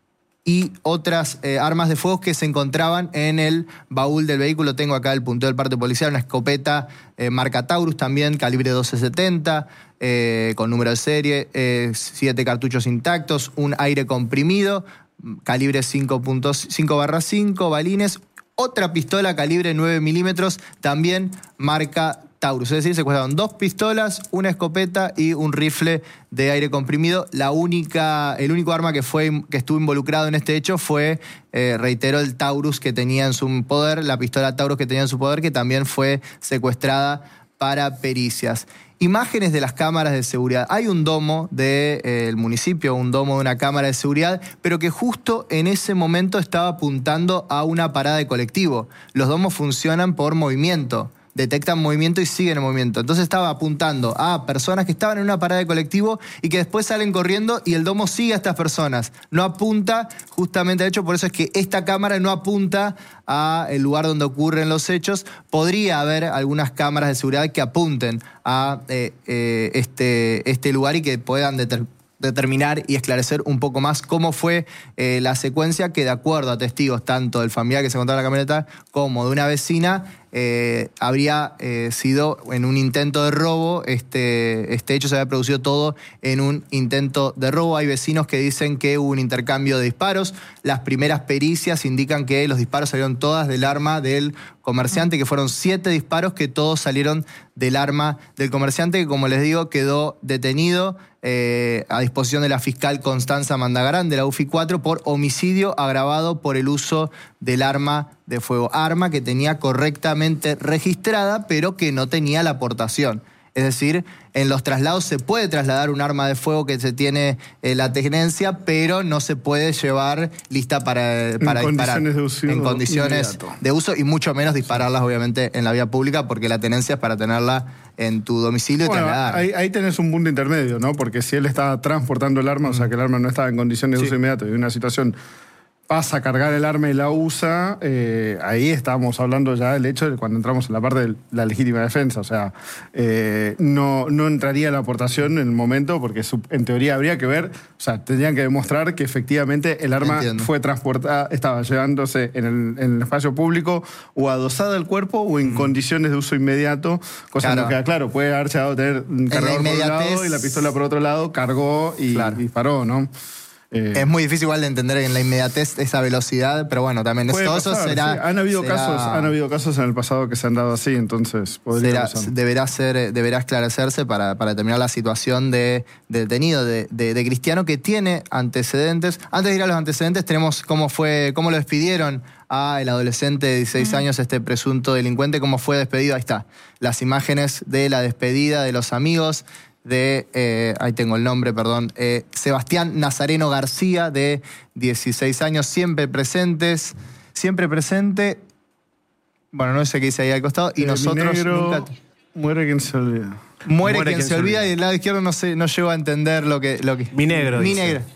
y otras eh, armas de fuego que se encontraban en el baúl del vehículo. Tengo acá el punteo del parte policial, una escopeta eh, marca Taurus también, calibre doce setenta, eh, con número de serie, eh, siete cartuchos intactos, un aire comprimido, calibre cinco barra cinco, balines, otra pistola calibre nueve milímetros, también marca Taurus. Es decir, secuestraron dos pistolas, una escopeta y un rifle de aire comprimido. La única, el único arma que, fue, que estuvo involucrado en este hecho fue, eh, reitero, el Taurus que tenía en su poder, la pistola Taurus que tenía en su poder, que también fue secuestrada para pericias. Imágenes de las cámaras de seguridad. Hay un domo del eh, municipio, un domo de una cámara de seguridad, pero que justo en ese momento estaba apuntando a una parada de colectivo. Los domos funcionan por movimiento, detectan movimiento y siguen en movimiento. Entonces estaba apuntando a personas que estaban en una parada de colectivo y que después salen corriendo y el domo sigue a estas personas. No apunta justamente, de hecho, por eso es que esta cámara no apunta al lugar donde ocurren los hechos. Podría haber algunas cámaras de seguridad que apunten a eh, eh, este, este lugar y que puedan determinar determinar y esclarecer un poco más cómo fue eh, la secuencia, que de acuerdo a testigos tanto del familiar que se encontraba en la camioneta como de una vecina, eh, habría eh, sido en un intento de robo. Este, este hecho se había producido todo en un intento de robo. Hay vecinos que dicen que hubo un intercambio de disparos. Las primeras pericias indican que los disparos salieron todas del arma del comerciante, que fueron siete disparos que todos salieron del arma del comerciante, que, como les digo, quedó detenido eh, a disposición de la fiscal Constanza Mandagarán de la U F I cuatro por homicidio agravado por el uso del arma de fuego. Arma que tenía correctamente registrada, pero que no tenía la aportación. Es decir, en los traslados se puede trasladar un arma de fuego que se tiene eh, la tenencia, pero no se puede llevar lista para, para en disparar. Condiciones de uso en condiciones inmediato. de uso, y mucho menos dispararlas, obviamente, en la vía pública, porque la tenencia es para tenerla en tu domicilio bueno, y trasladar. Ahí, ahí tenés un punto intermedio, ¿no? Porque si él estaba transportando el arma, mm. o sea que el arma no estaba en condiciones de sí. uso inmediato y una situación pasa a cargar el arma y la usa, eh, ahí estamos hablando ya del hecho de cuando entramos en la parte de la legítima defensa. O sea, eh, no, no entraría la aportación en el momento porque su, en teoría habría que ver, o sea, tendrían que demostrar que efectivamente el arma Entiendo. fue transportada, estaba llevándose en el, en el espacio público o adosada al cuerpo o en mm. condiciones de uso inmediato, cosa claro. que no queda claro. Puede haber llegado a tener un cargador por un lado y la pistola por otro lado, cargó y claro. disparó, ¿no? Eh, es muy difícil igual de entender en la inmediatez esa velocidad, pero bueno, también todo pasar, eso será... Sí. Han, habido será, casos, han habido casos en el pasado que se han dado así, entonces podría será, deberá, ser, deberá esclarecerse para, para determinar la situación de, de detenido, de, de, de Cristiano, que tiene antecedentes. Antes de ir a los antecedentes, tenemos cómo fue, cómo lo despidieron a el adolescente de dieciséis uh-huh. años, este presunto delincuente, cómo fue despedido. Ahí está, las imágenes de la despedida de los amigos de, eh, ahí tengo el nombre, perdón, eh, Sebastián Nazareno García, de dieciséis años, siempre presentes, siempre presente, bueno, no sé qué dice ahí al costado, y eh, nosotros negro, nunca... Muere quien se olvida. Muere, muere quien, quien se olvida, olvida, y del lado izquierdo no, sé, no llego a entender lo que... Lo que mi negro. Mi dice. negro.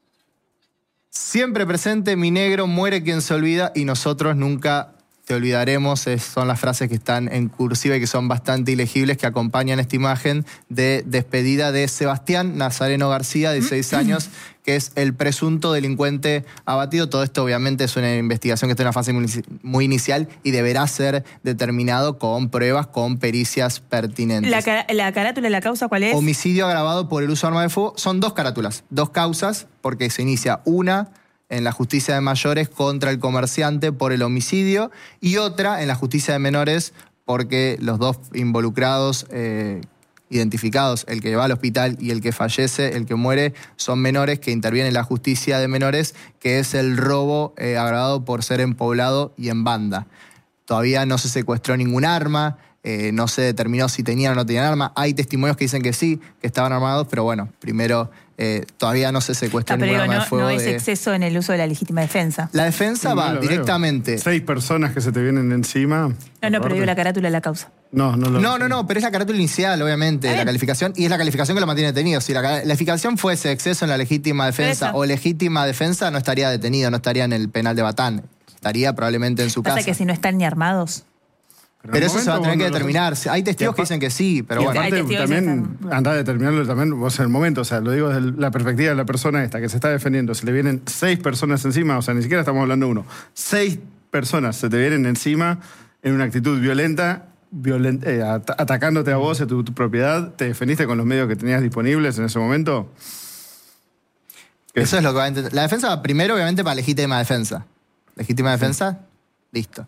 Siempre presente, mi negro, muere quien se olvida, y nosotros nunca... te olvidaremos, es, son las frases que están en cursiva y que son bastante ilegibles, que acompañan esta imagen de despedida de Sebastián Nazareno García, de dieciséis años, que es el presunto delincuente abatido. Todo esto obviamente es una investigación que está en una fase muy inicial y deberá ser determinado con pruebas, con pericias pertinentes. ¿La, car la carátula, la causa cuál es? Homicidio agravado por el uso de arma de fuego. Son dos carátulas, dos causas, porque se inicia una en la justicia de mayores contra el comerciante por el homicidio y otra en la justicia de menores porque los dos involucrados eh, identificados, el que va al hospital y el que fallece, el que muere, son menores que intervienen en la justicia de menores, que es el robo eh, agravado por ser en poblado y en banda. Todavía no se secuestró ningún arma, eh, no se determinó si tenían o no tenían arma. Hay testimonios que dicen que sí, que estaban armados, pero bueno, primero eh, todavía no se secuestró ah, ningún pero arma no, de fuego. No es de... exceso en el uso de la legítima defensa. La defensa Sí, va lo directamente... veo. Seis personas que se te vienen encima. No, no, pero digo la carátula de la causa. No, no lo No, no, no, pero es la carátula inicial, obviamente, la calificación, y es la calificación que lo mantiene detenido. Si la calificación fuese exceso en la legítima defensa o legítima defensa, no estaría detenido, no estaría en el penal de Batán. Estaría probablemente en su Pasa casa. que si no están ni armados. Pero, pero eso se va a tener que determinar. Lo... Hay testigos que dicen que sí, pero y bueno. aparte, también andá a determinarlo también vos en el momento. O sea, lo digo desde la perspectiva de la persona esta que se está defendiendo. Se le vienen seis personas encima, o sea, ni siquiera estamos hablando de uno. Seis personas se te vienen encima en una actitud violenta. Violent, eh, at atacándote a vos, a tu, tu propiedad, ¿te defendiste con los medios que tenías disponibles en ese momento? Eso es lo que va a entender. La defensa va primero, obviamente, para legítima defensa. Legítima defensa, sí. Listo.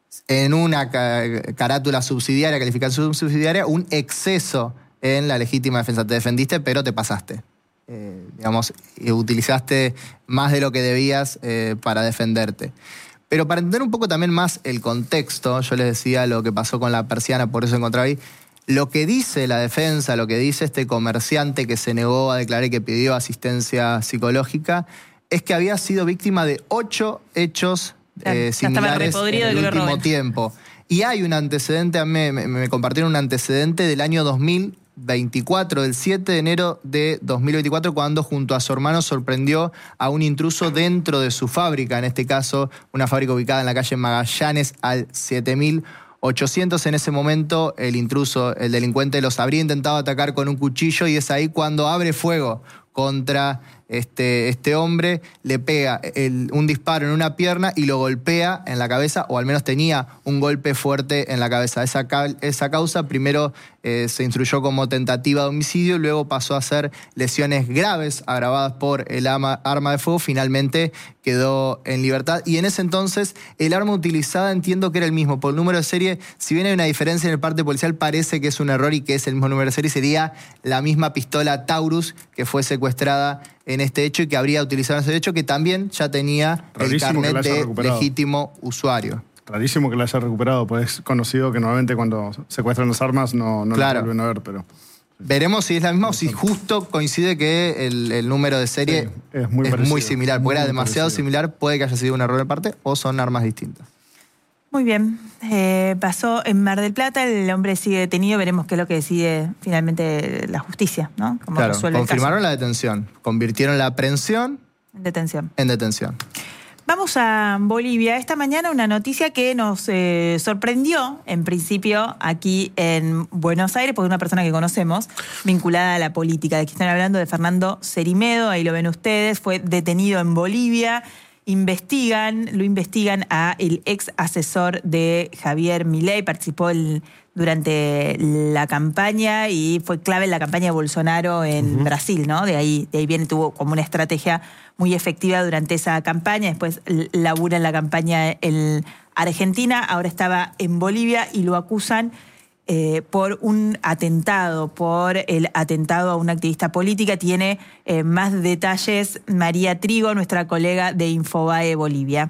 En una ca carátula subsidiaria, calificación subsidiaria, un exceso en la legítima defensa. Te defendiste, pero te pasaste. Eh, digamos, utilizaste más de lo que debías eh, para defenderte. Pero para entender un poco también más el contexto, yo les decía lo que pasó con la persiana, por eso encontraba ahí, lo que dice la defensa, lo que dice este comerciante que se negó a declarar y que pidió asistencia psicológica, es que había sido víctima de ocho hechos eh, similares en el último tiempo. Y hay un antecedente, me, me, me compartieron un antecedente del año dos mil veinticuatro, del siete de enero de dos mil veinticuatro, cuando junto a su hermano sorprendió a un intruso dentro de su fábrica, en este caso una fábrica ubicada en la calle Magallanes al siete mil ochocientos. En ese momento el intruso, el delincuente, los habría intentado atacar con un cuchillo y es ahí cuando abre fuego contra este, este hombre, le pega el, un disparo en una pierna y lo golpea en la cabeza, o al menos tenía un golpe fuerte en la cabeza. Esa, esa causa primero eh, se instruyó como tentativa de homicidio, luego pasó a ser lesiones graves agravadas por el arma, arma de fuego, finalmente quedó en libertad. Y en ese entonces el arma utilizada entiendo que era el mismo. Por el número de serie, si bien hay una diferencia en el parte policial, parece que es un error y que es el mismo número de serie, sería la misma pistola Taurus que fue secuestrada en este hecho y que habría utilizado en ese hecho, que también ya tenía Rarísimo el carnet de legítimo usuario. Rarísimo que la haya recuperado, pues es conocido que normalmente cuando secuestran las armas no, no claro. las vuelven a ver, pero... Veremos si es la misma o si justo coincide que el, el número de serie sí, es, muy, es muy similar. Porque era demasiado parecido. similar, puede que haya sido un error de parte o son armas distintas. Muy bien. Eh, pasó en Mar del Plata, el hombre sigue detenido, veremos qué es lo que decide finalmente la justicia, ¿no? Cómo claro, resuelve confirmaron el caso. la detención, convirtieron la aprehensión en detención. En detención. Vamos a Bolivia. Esta mañana una noticia que nos eh, sorprendió, en principio, aquí en Buenos Aires, por una persona que conocemos, vinculada a la política. De aquí están hablando de Fernando Cerimedo, ahí lo ven ustedes, fue detenido en Bolivia. Investigan, lo investigan a el ex asesor de Javier Milei, participó el, durante la campaña y fue clave en la campaña de Bolsonaro en uh-huh. Brasil, ¿no? De ahí, de ahí viene, tuvo como una estrategia muy efectiva durante esa campaña, después labura en la campaña en Argentina, ahora estaba en Bolivia y lo acusan Eh, por un atentado, por el atentado a una activista política. Tiene eh, más detalles María Trigo, nuestra colega de Infobae Bolivia.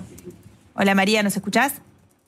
Hola María, ¿nos escuchás?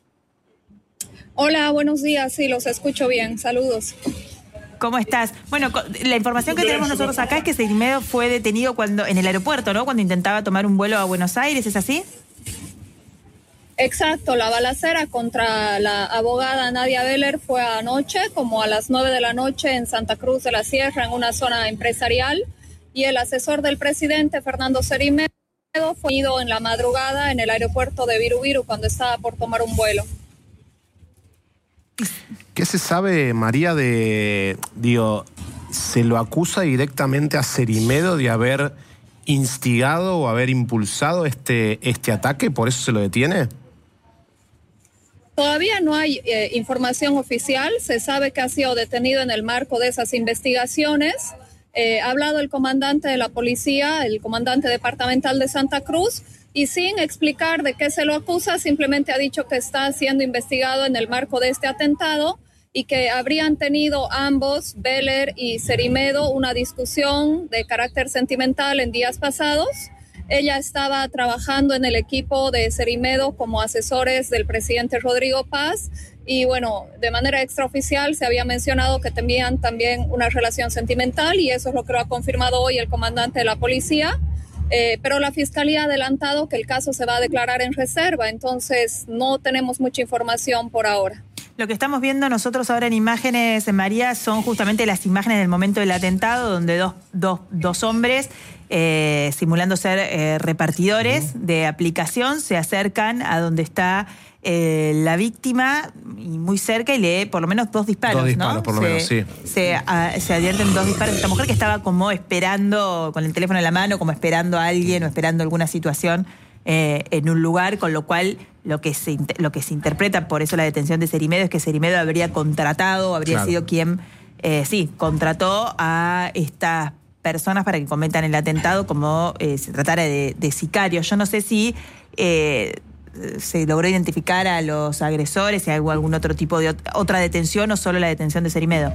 Hola, buenos días, sí, los escucho bien, saludos. ¿Cómo estás? Bueno, la información que tenemos nosotros acá es que Cerimedo fue detenido cuando en el aeropuerto, ¿no? Cuando intentaba tomar un vuelo a Buenos Aires, ¿es así? Exacto, la balacera contra la abogada Nadia Beller fue anoche, como a las nueve de la noche en Santa Cruz de la Sierra, en una zona empresarial, y el asesor del presidente, Fernando Cerimedo, fue ido en la madrugada en el aeropuerto de Viru Viru cuando estaba por tomar un vuelo. ¿Qué se sabe, María, de, digo, se lo acusa directamente a Cerimedo de haber instigado o haber impulsado este, este ataque, por eso se lo detiene? Todavía no hay eh, información oficial, se sabe que ha sido detenido en el marco de esas investigaciones. Eh, ha hablado el comandante de la policía, el comandante departamental de Santa Cruz, y sin explicar de qué se lo acusa, simplemente ha dicho que está siendo investigado en el marco de este atentado y que habrían tenido ambos, Beller y Cerimedo, una discusión de carácter sentimental en días pasados. Ella estaba trabajando en el equipo de Cerimedo como asesores del presidente Rodrigo Paz y bueno, de manera extraoficial se había mencionado que tenían también una relación sentimental y eso es lo que lo ha confirmado hoy el comandante de la policía. Eh, pero la Fiscalía ha adelantado que el caso se va a declarar en reserva, entonces no tenemos mucha información por ahora. Lo que estamos viendo nosotros ahora en imágenes, María, son justamente las imágenes del momento del atentado, donde dos, dos, dos hombres, eh, simulando ser eh, repartidores uh-huh. de aplicación, se acercan a donde está eh, la víctima y muy cerca y lee por lo menos dos disparos, Dos disparos, ¿no? por lo se, menos, sí. Se, a, se advierten dos disparos. Esta mujer que estaba como esperando, con el teléfono en la mano, como esperando a alguien o esperando alguna situación eh, en un lugar, con lo cual lo que, se, lo que se interpreta, por eso la detención de Cerimedo, es que Cerimedo habría contratado, habría claro. sido quien, eh, sí, contrató a estas personas para que cometan el atentado como eh, se tratara de, de sicarios. Yo no sé si eh, se logró identificar a los agresores, si hay algún otro tipo de otra detención o solo la detención de Cerimedo.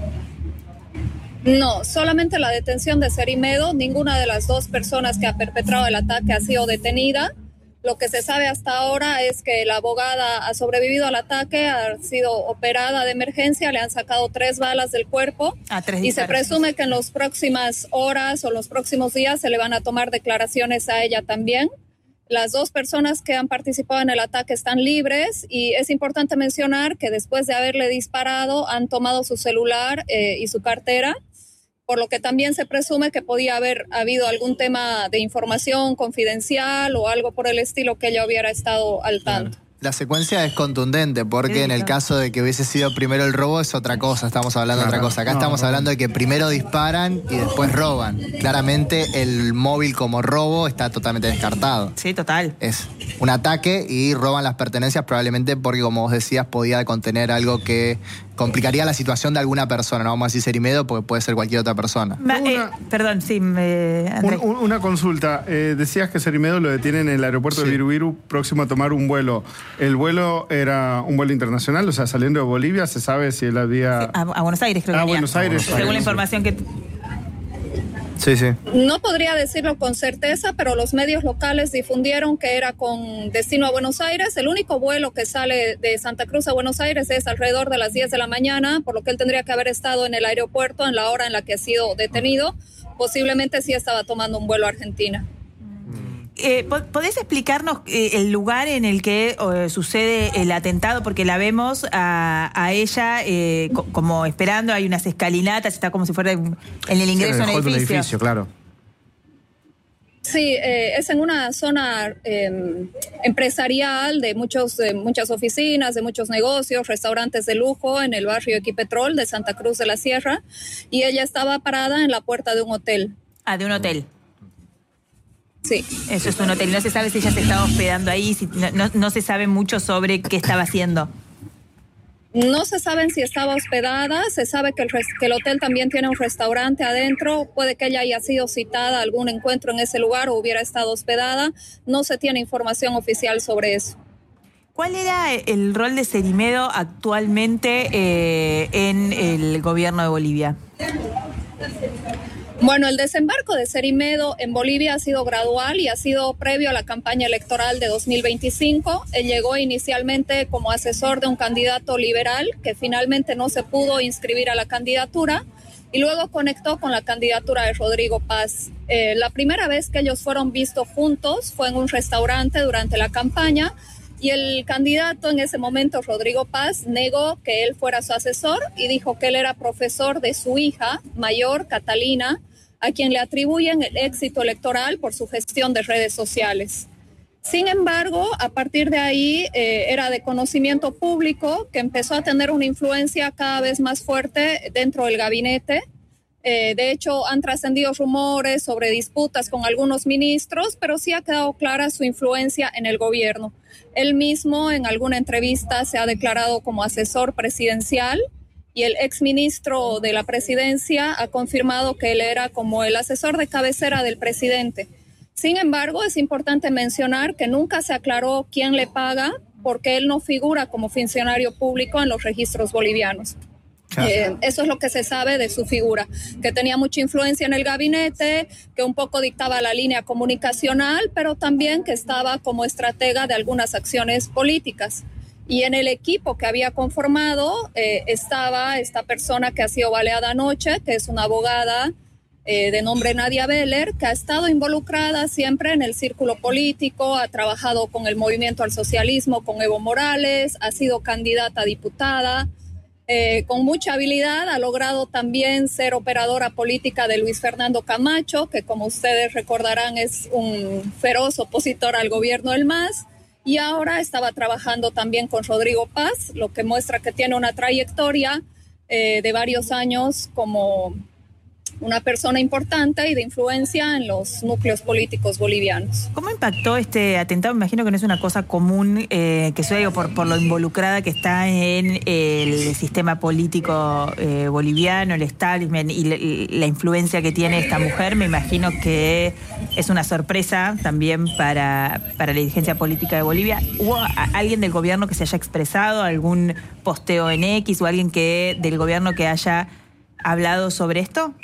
No, solamente la detención de Cerimedo. Ninguna de las dos personas que ha perpetrado el ataque ha sido detenida. Lo que se sabe hasta ahora es que la abogada ha sobrevivido al ataque, ha sido operada de emergencia, le han sacado tres balas del cuerpo ah, tres y se presume que en las próximas horas o los próximos días se le van a tomar declaraciones a ella también. Las dos personas que han participado en el ataque están libres y es importante mencionar que después de haberle disparado han tomado su celular eh, y su cartera, por lo que también se presume que podía haber habido algún tema de información confidencial o algo por el estilo que ella hubiera estado al tanto. Claro. La secuencia es contundente porque sí, en el caso de que hubiese sido primero el robo es otra cosa, estamos hablando claro, de otra cosa. Acá no, estamos no, hablando de que primero disparan y después roban. Claramente el móvil como robo está totalmente descartado. Sí, total. Es un ataque y roban las pertenencias probablemente porque, como vos decías, podía contener algo que complicaría la situación de alguna persona. No vamos a decir Cerimedo porque puede ser cualquier otra persona. Ma, eh, una, perdón, sí, me, un, un, una consulta. Eh, decías que Cerimedo lo detienen en el aeropuerto sí. de Virubiru próximo a tomar un vuelo. ¿El vuelo era un vuelo internacional? O sea, saliendo de Bolivia, ¿se sabe si él había...? Sí, a, a Buenos Aires, creo que Ah, Buenos Aires. Según Aires, la información sí. que... Sí, sí. No podría decirlo con certeza, pero los medios locales difundieron que era con destino a Buenos Aires. El único vuelo que sale de Santa Cruz a Buenos Aires es alrededor de las diez de la mañana, por lo que él tendría que haber estado en el aeropuerto en la hora en la que ha sido detenido. Posiblemente sí estaba tomando un vuelo a Argentina. Eh, ¿Podés explicarnos eh, el lugar en el que eh, sucede el atentado? Porque la vemos a, a ella eh, co como esperando, hay unas escalinatas, está como si fuera en el ingreso sí, en el edificio. Un edificio, claro. Sí, eh, es en una zona eh, empresarial de, muchos, de muchas oficinas, de muchos negocios, restaurantes de lujo en el barrio Equipetrol de Santa Cruz de la Sierra y ella estaba parada en la puerta de un hotel. Ah, de un hotel. Sí. Eso es un hotel. No se sabe si ella se estaba hospedando ahí, si, no, no, no se sabe mucho sobre qué estaba haciendo. No se sabe si estaba hospedada, se sabe que el, que el hotel también tiene un restaurante adentro, puede que ella haya sido citada a algún encuentro en ese lugar o hubiera estado hospedada, no se tiene información oficial sobre eso. ¿Cuál era el rol de Cerimedo actualmente eh, en el gobierno de Bolivia? Bueno, el desembarco de Cerimedo en Bolivia ha sido gradual y ha sido previo a la campaña electoral de dos mil veinticinco. Él llegó inicialmente como asesor de un candidato liberal que finalmente no se pudo inscribir a la candidatura y luego conectó con la candidatura de Rodrigo Paz. Eh, la primera vez que ellos fueron vistos juntos fue en un restaurante durante la campaña y el candidato en ese momento, Rodrigo Paz, negó que él fuera su asesor y dijo que él era profesor de su hija mayor, Catalina, a quien le atribuyen el éxito electoral por su gestión de redes sociales. Sin embargo, a partir de ahí eh, era de conocimiento público que empezó a tener una influencia cada vez más fuerte dentro del gabinete. Eh, de hecho, han trascendido rumores sobre disputas con algunos ministros, pero sí ha quedado clara su influencia en el gobierno. Él mismo en alguna entrevista se ha declarado como asesor presidencial y el exministro de la presidencia ha confirmado que él era como el asesor de cabecera del presidente. Sin embargo, es importante mencionar que nunca se aclaró quién le paga, porque él no figura como funcionario público en los registros bolivianos. Claro. Eh, eso es lo que se sabe de su figura, que tenía mucha influencia en el gabinete, que un poco dictaba la línea comunicacional, pero también que estaba como estratega de algunas acciones políticas. Y en el equipo que había conformado eh, estaba esta persona que ha sido baleada anoche, que es una abogada Eh, de nombre Nadia Beller, que ha estado involucrada siempre en el círculo político, ha trabajado con el movimiento al socialismo, con Evo Morales, ha sido candidata a diputada, eh, con mucha habilidad, ha logrado también ser operadora política de Luis Fernando Camacho, que como ustedes recordarán es un feroz opositor al gobierno del M A S, y ahora estaba trabajando también con Rodrigo Paz, lo que muestra que tiene una trayectoria eh, de varios años como una persona importante y de influencia en los núcleos políticos bolivianos. ¿Cómo impactó este atentado? Me imagino que no es una cosa común, eh, que sucede por, por lo involucrada que está en el sistema político eh, boliviano, el establishment y la, y la influencia que tiene esta mujer. Me imagino que es una sorpresa también para, para la dirigencia política de Bolivia. ¿Hubo a, alguien del gobierno que se haya expresado, algún posteo en X o alguien que del gobierno que haya hablado sobre esto?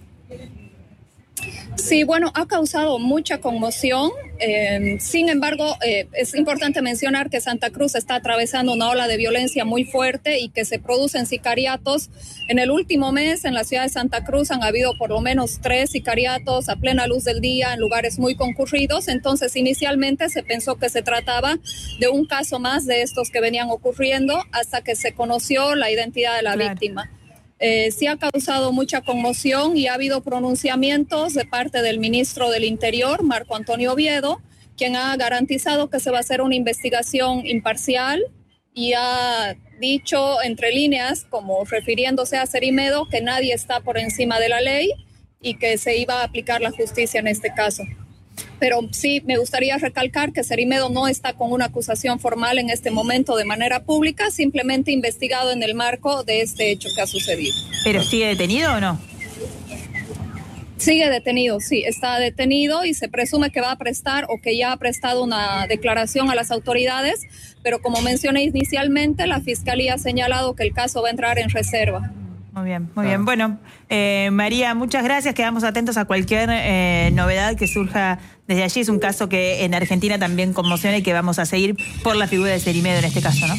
Sí, bueno, ha causado mucha conmoción. Eh, sin embargo, eh, es importante mencionar que Santa Cruz está atravesando una ola de violencia muy fuerte y que se producen sicariatos. En el último mes, en la ciudad de Santa Cruz, han habido por lo menos tres sicariatos a plena luz del día en lugares muy concurridos. Entonces, inicialmente se pensó que se trataba de un caso más de estos que venían ocurriendo hasta que se conoció la identidad de la claro. víctima. Eh, sí ha causado mucha conmoción y ha habido pronunciamientos de parte del ministro del Interior, Marco Antonio Oviedo, quien ha garantizado que se va a hacer una investigación imparcial y ha dicho entre líneas, como refiriéndose a Cerimedo, que nadie está por encima de la ley y que se iba a aplicar la justicia en este caso. Pero sí, me gustaría recalcar que Cerimedo no está con una acusación formal en este momento de manera pública, simplemente investigado en el marco de este hecho que ha sucedido. ¿Pero sigue detenido o no? Sigue detenido, sí, está detenido y se presume que va a prestar o que ya ha prestado una declaración a las autoridades, pero como mencioné inicialmente, la Fiscalía ha señalado que el caso va a entrar en reserva. Muy bien, muy bien. Bueno, eh, María, muchas gracias. Quedamos atentos a cualquier eh, novedad que surja desde allí. Es un caso que en Argentina también conmociona y que vamos a seguir por la figura de Cerimedo en este caso, ¿no?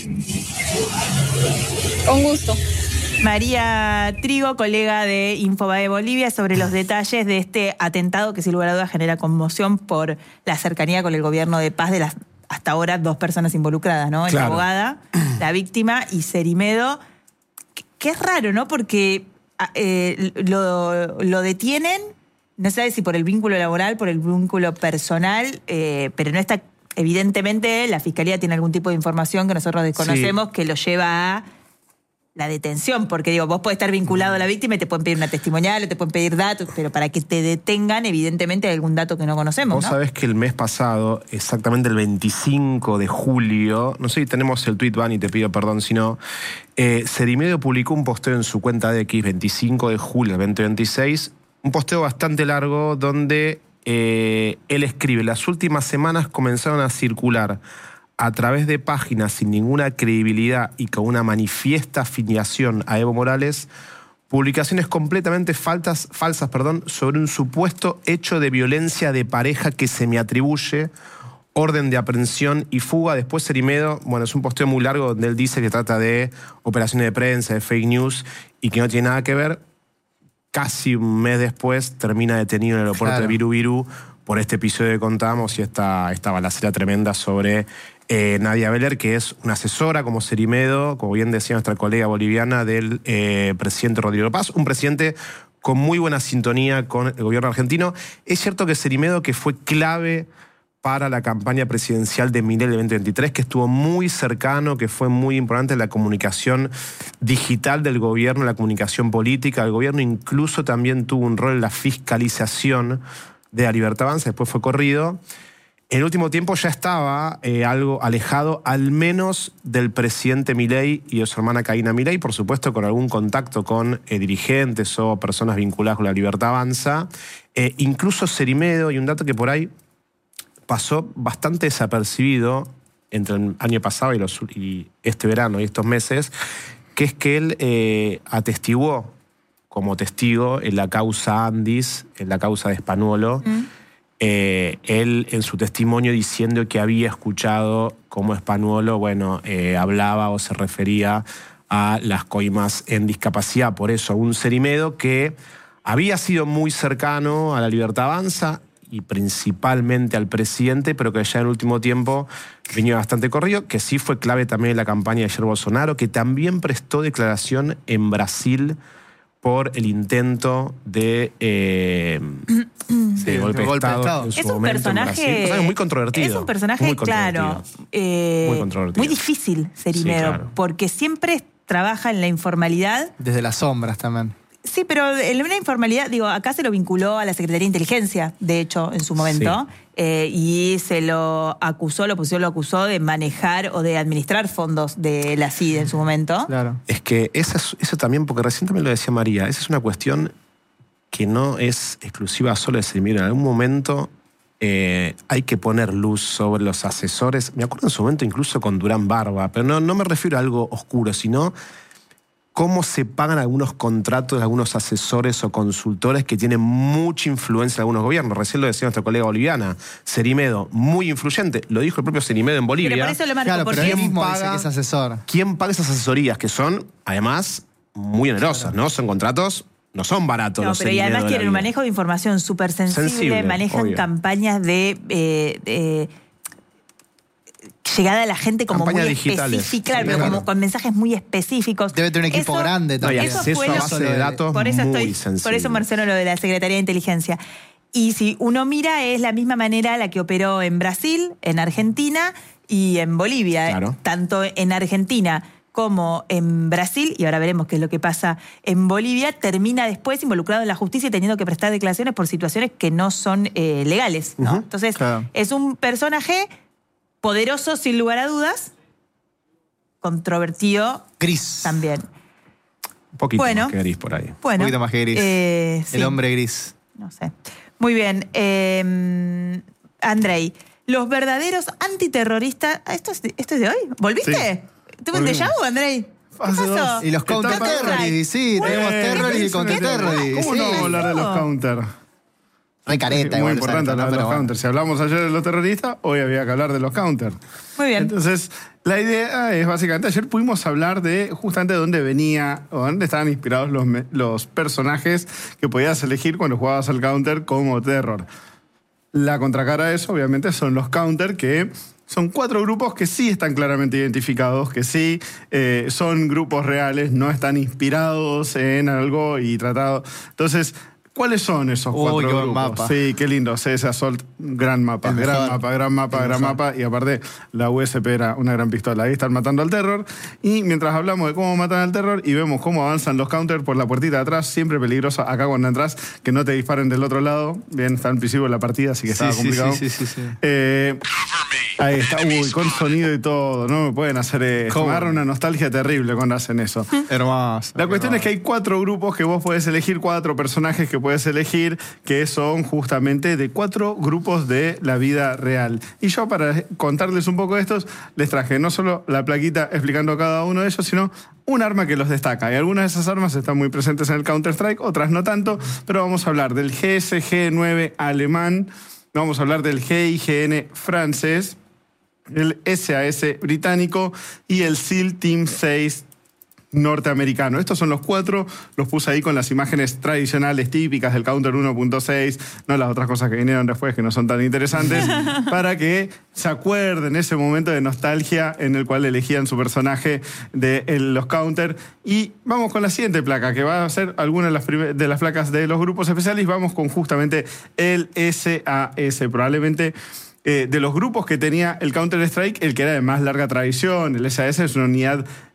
Con gusto. María Trigo, colega de Infobae Bolivia, sobre los detalles de este atentado que sin lugar a dudas genera conmoción por la cercanía con el gobierno de Paz de las hasta ahora dos personas involucradas, ¿no? Claro. La abogada, la víctima y Cerimedo. Que es raro, ¿no? Porque eh, lo, lo detienen, no sabe si por el vínculo laboral, por el vínculo personal, eh, pero no está, evidentemente, la Fiscalía tiene algún tipo de información que nosotros desconocemos sí. que lo lleva a la detención, porque digo, vos podés estar vinculado a la víctima y te pueden pedir una testimonial o te pueden pedir datos, pero para que te detengan, evidentemente hay algún dato que no conocemos, Vos ¿no? sabés que el mes pasado, exactamente el veinticinco de julio, no sé si tenemos el tweet, Van, y te pido perdón si no, eh, Cerimedo publicó un posteo en su cuenta de X, veinticinco de julio del veinte veintiséis, un posteo bastante largo donde eh, él escribe: las últimas semanas comenzaron a circular a través de páginas sin ninguna credibilidad y con una manifiesta afiliación a Evo Morales, publicaciones completamente faltas, falsas perdón, sobre un supuesto hecho de violencia de pareja que se me atribuye, orden de aprehensión y fuga. Después Cerimedo, bueno, es un posteo muy largo donde él dice que trata de operaciones de prensa, de fake news y que no tiene nada que ver. Casi un mes después termina detenido en el aeropuerto claro. de Viru Viru por este episodio que contamos y esta, esta balacera tremenda sobre eh, Nadia Beller, que es una asesora como Cerimedo, como bien decía nuestra colega boliviana, del eh, presidente Rodrigo Paz, un presidente con muy buena sintonía con el gobierno argentino. Es cierto que Cerimedo, que fue clave para la campaña presidencial de Milei del veinte veintitrés, que estuvo muy cercano, que fue muy importante en la comunicación digital del gobierno, la comunicación política. El gobierno incluso también tuvo un rol en la fiscalización de la Libertad Avanza, después fue corrido. En el último tiempo ya estaba eh, algo alejado, al menos del presidente Milei y de su hermana Karina Milei, por supuesto con algún contacto con eh, dirigentes o personas vinculadas con la Libertad Avanza. Eh, incluso Cerimedo, y un dato que por ahí pasó bastante desapercibido entre el año pasado y, los, y este verano y estos meses, que es que él eh, atestiguó como testigo en la causa Andis, en la causa de Spanuolo, mm. Eh, él en su testimonio diciendo que había escuchado cómo Spanuolo, bueno, eh, hablaba o se refería a las coimas en discapacidad. Por eso, un Cerimedo que había sido muy cercano a la Libertad Avanza y principalmente al presidente, pero que ya en el último tiempo venía bastante corrido, que sí fue clave también en la campaña de Jair Bolsonaro, que también prestó declaración en Brasil por el intento de, eh, sí, de golpe de golpe Estado, de Estado en su Es un momento personaje, en Brasil. Un personaje muy controvertido. Es un personaje, muy claro, eh, muy controvertido. Muy difícil, Cerimedo, Sí, claro. porque siempre trabaja en la informalidad. Desde las sombras también. Sí, pero en una informalidad, digo, acá se lo vinculó a la Secretaría de Inteligencia, de hecho, en su momento, sí. eh, y se lo acusó, la oposición lo acusó de manejar o de administrar fondos de la C I D en su momento. Claro. Es que eso, eso también, porque recién también lo decía María, esa es una cuestión que no es exclusiva solo de Cerimedo. En algún momento eh, hay que poner luz sobre los asesores. Me acuerdo en su momento incluso con Durán Barba, pero no, no me refiero a algo oscuro, sino cómo se pagan algunos contratos de algunos asesores o consultores que tienen mucha influencia en algunos gobiernos. Recién lo decía nuestra colega boliviana, Cerimedo, muy influyente. Lo dijo el propio Cerimedo en Bolivia. Pero por eso lo marco, claro, porque pero él ¿quién mismo paga, dice que es asesor. ¿Quién paga esas asesorías? Que son, además, muy onerosas, claro. ¿no? Son contratos, no son baratos. No, los pero y Cerimedo además de la tienen un vida. manejo de información súper sensible, Sensible, manejan obvio. campañas de... Eh, de llegada a la gente como Campañas muy digitales. específica, claro, Sí, pero claro. como con mensajes muy específicos. Debe tener un equipo Eso- grande No, y también. Eso acceso fue a lo- base de datos por eso muy estoy, sensible. por eso menciono lo de la Secretaría de Inteligencia. Y si uno mira, es la misma manera la que operó en Brasil, en Argentina y en Bolivia. Claro. Tanto en Argentina como en Brasil, y ahora veremos qué es lo que pasa en Bolivia, termina después involucrado en la justicia y teniendo que prestar declaraciones por situaciones que no son eh, legales, ¿no? Ujú. Entonces, Claro. es un personaje poderoso sin lugar a dudas, controvertido Gris. también. Un poquito Bueno. más que gris por ahí. Bueno, Un poquito más que gris. eh, sí. El hombre gris. No sé. Muy bien. Eh, Andrei, los verdaderos antiterroristas... Ah, ¿Esto es de, esto es de hoy? ¿Volviste? Sí. ¿Tuve un déjà vu, Andrei? ¿Qué Hace pasó? dos. Y los Etapa counter-terroristas. Sí, Bueno, tenemos Eh, terroristas y ¿qué counter-terroristas. ¿Cómo no vamos a hablar de los counter? Re careta, Muy igual, importante exacto, hablar ¿no? de Pero los bueno. counters. Si hablamos ayer de los terroristas, hoy había que hablar de los counters. Muy bien. Entonces, la idea es básicamente, ayer pudimos hablar de justamente dónde venía o dónde estaban inspirados los, me- los personajes que podías elegir cuando jugabas al counter como terror. La contracara de eso, obviamente, son los counter, que son cuatro grupos que sí están claramente identificados, que sí eh, son grupos reales, no están inspirados en algo y tratados. Entonces, ¿cuáles son esos Uy, cuatro qué buen grupos? mapa. Sí, qué lindo. C S Assault, gran mapa, El gran mejor. mapa, gran mapa, El gran mejor. mapa. Y aparte, la U S P era una gran pistola. Ahí están matando al terror. Y mientras hablamos de cómo matan al terror y vemos cómo avanzan los counters por la puertita de atrás, siempre peligroso acá cuando entras, que no te disparen del otro lado. Bien, está en principio la partida, así que Sí, estaba sí, complicado. sí, sí, sí, sí. Eh, ahí está, uy, con sonido y todo. No me pueden hacer esto. ¿Cómo? Me agarra una nostalgia terrible cuando hacen eso. Hermoso. La cuestión es que hermoso. hay cuatro grupos que vos podés elegir, cuatro personajes que puedes elegir, que son justamente de cuatro grupos de la vida real. Y yo, para contarles un poco de estos, les traje no solo la plaquita explicando cada uno de ellos, sino un arma que los destaca. Y algunas de esas armas están muy presentes en el Counter-Strike, otras no tanto, pero vamos a hablar del G S G nueve alemán, vamos a hablar del G I G N francés, el S A S británico y el SEAL Team seis norteamericano. Estos son los cuatro, los puse ahí con las imágenes tradicionales típicas del Counter uno punto seis, no las otras cosas que vinieron después que no son tan interesantes, para que se acuerden ese momento de nostalgia en el cual elegían su personaje de el- los Counter. Y vamos con la siguiente placa, que va a ser alguna de las, prime- de las placas de los grupos especiales. Vamos con justamente el S A S, probablemente... Eh, de los grupos que tenía el Counter-Strike, el que era de más larga tradición. El S A S es una unidad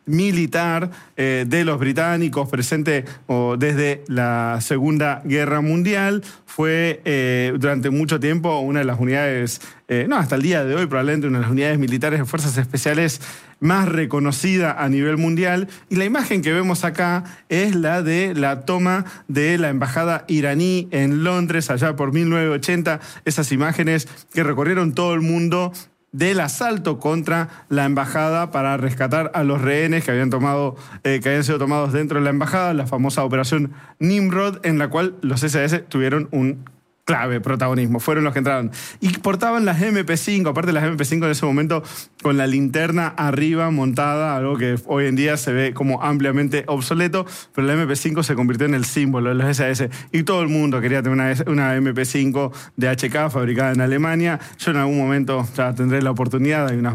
militar eh, de los británicos presente oh, desde la Segunda Guerra Mundial. Fue eh, durante mucho tiempo una de las unidades, eh, no, hasta el día de hoy probablemente una de las unidades militares de fuerzas especiales más reconocida a nivel mundial. Y la imagen que vemos acá es la de la toma de la embajada iraní en Londres allá por mil novecientos ochenta. Esas imágenes que recorrieron todo el mundo del asalto contra la embajada para rescatar a los rehenes que habían tomado, eh, que habían sido tomados dentro de la embajada, la famosa operación Nimrod, en la cual los ese ese tuvieron un clave protagonismo, fueron los que entraron. Y portaban las eme pe cinco, aparte de las eme pe cinco en ese momento, con la linterna arriba montada, algo que hoy en día se ve como ampliamente obsoleto, pero la eme pe cinco se convirtió en el símbolo de los ese ese. Y todo el mundo quería tener una, una eme pe cinco de hache ka fabricada en Alemania. Yo en algún momento ya tendré la oportunidad, hay unas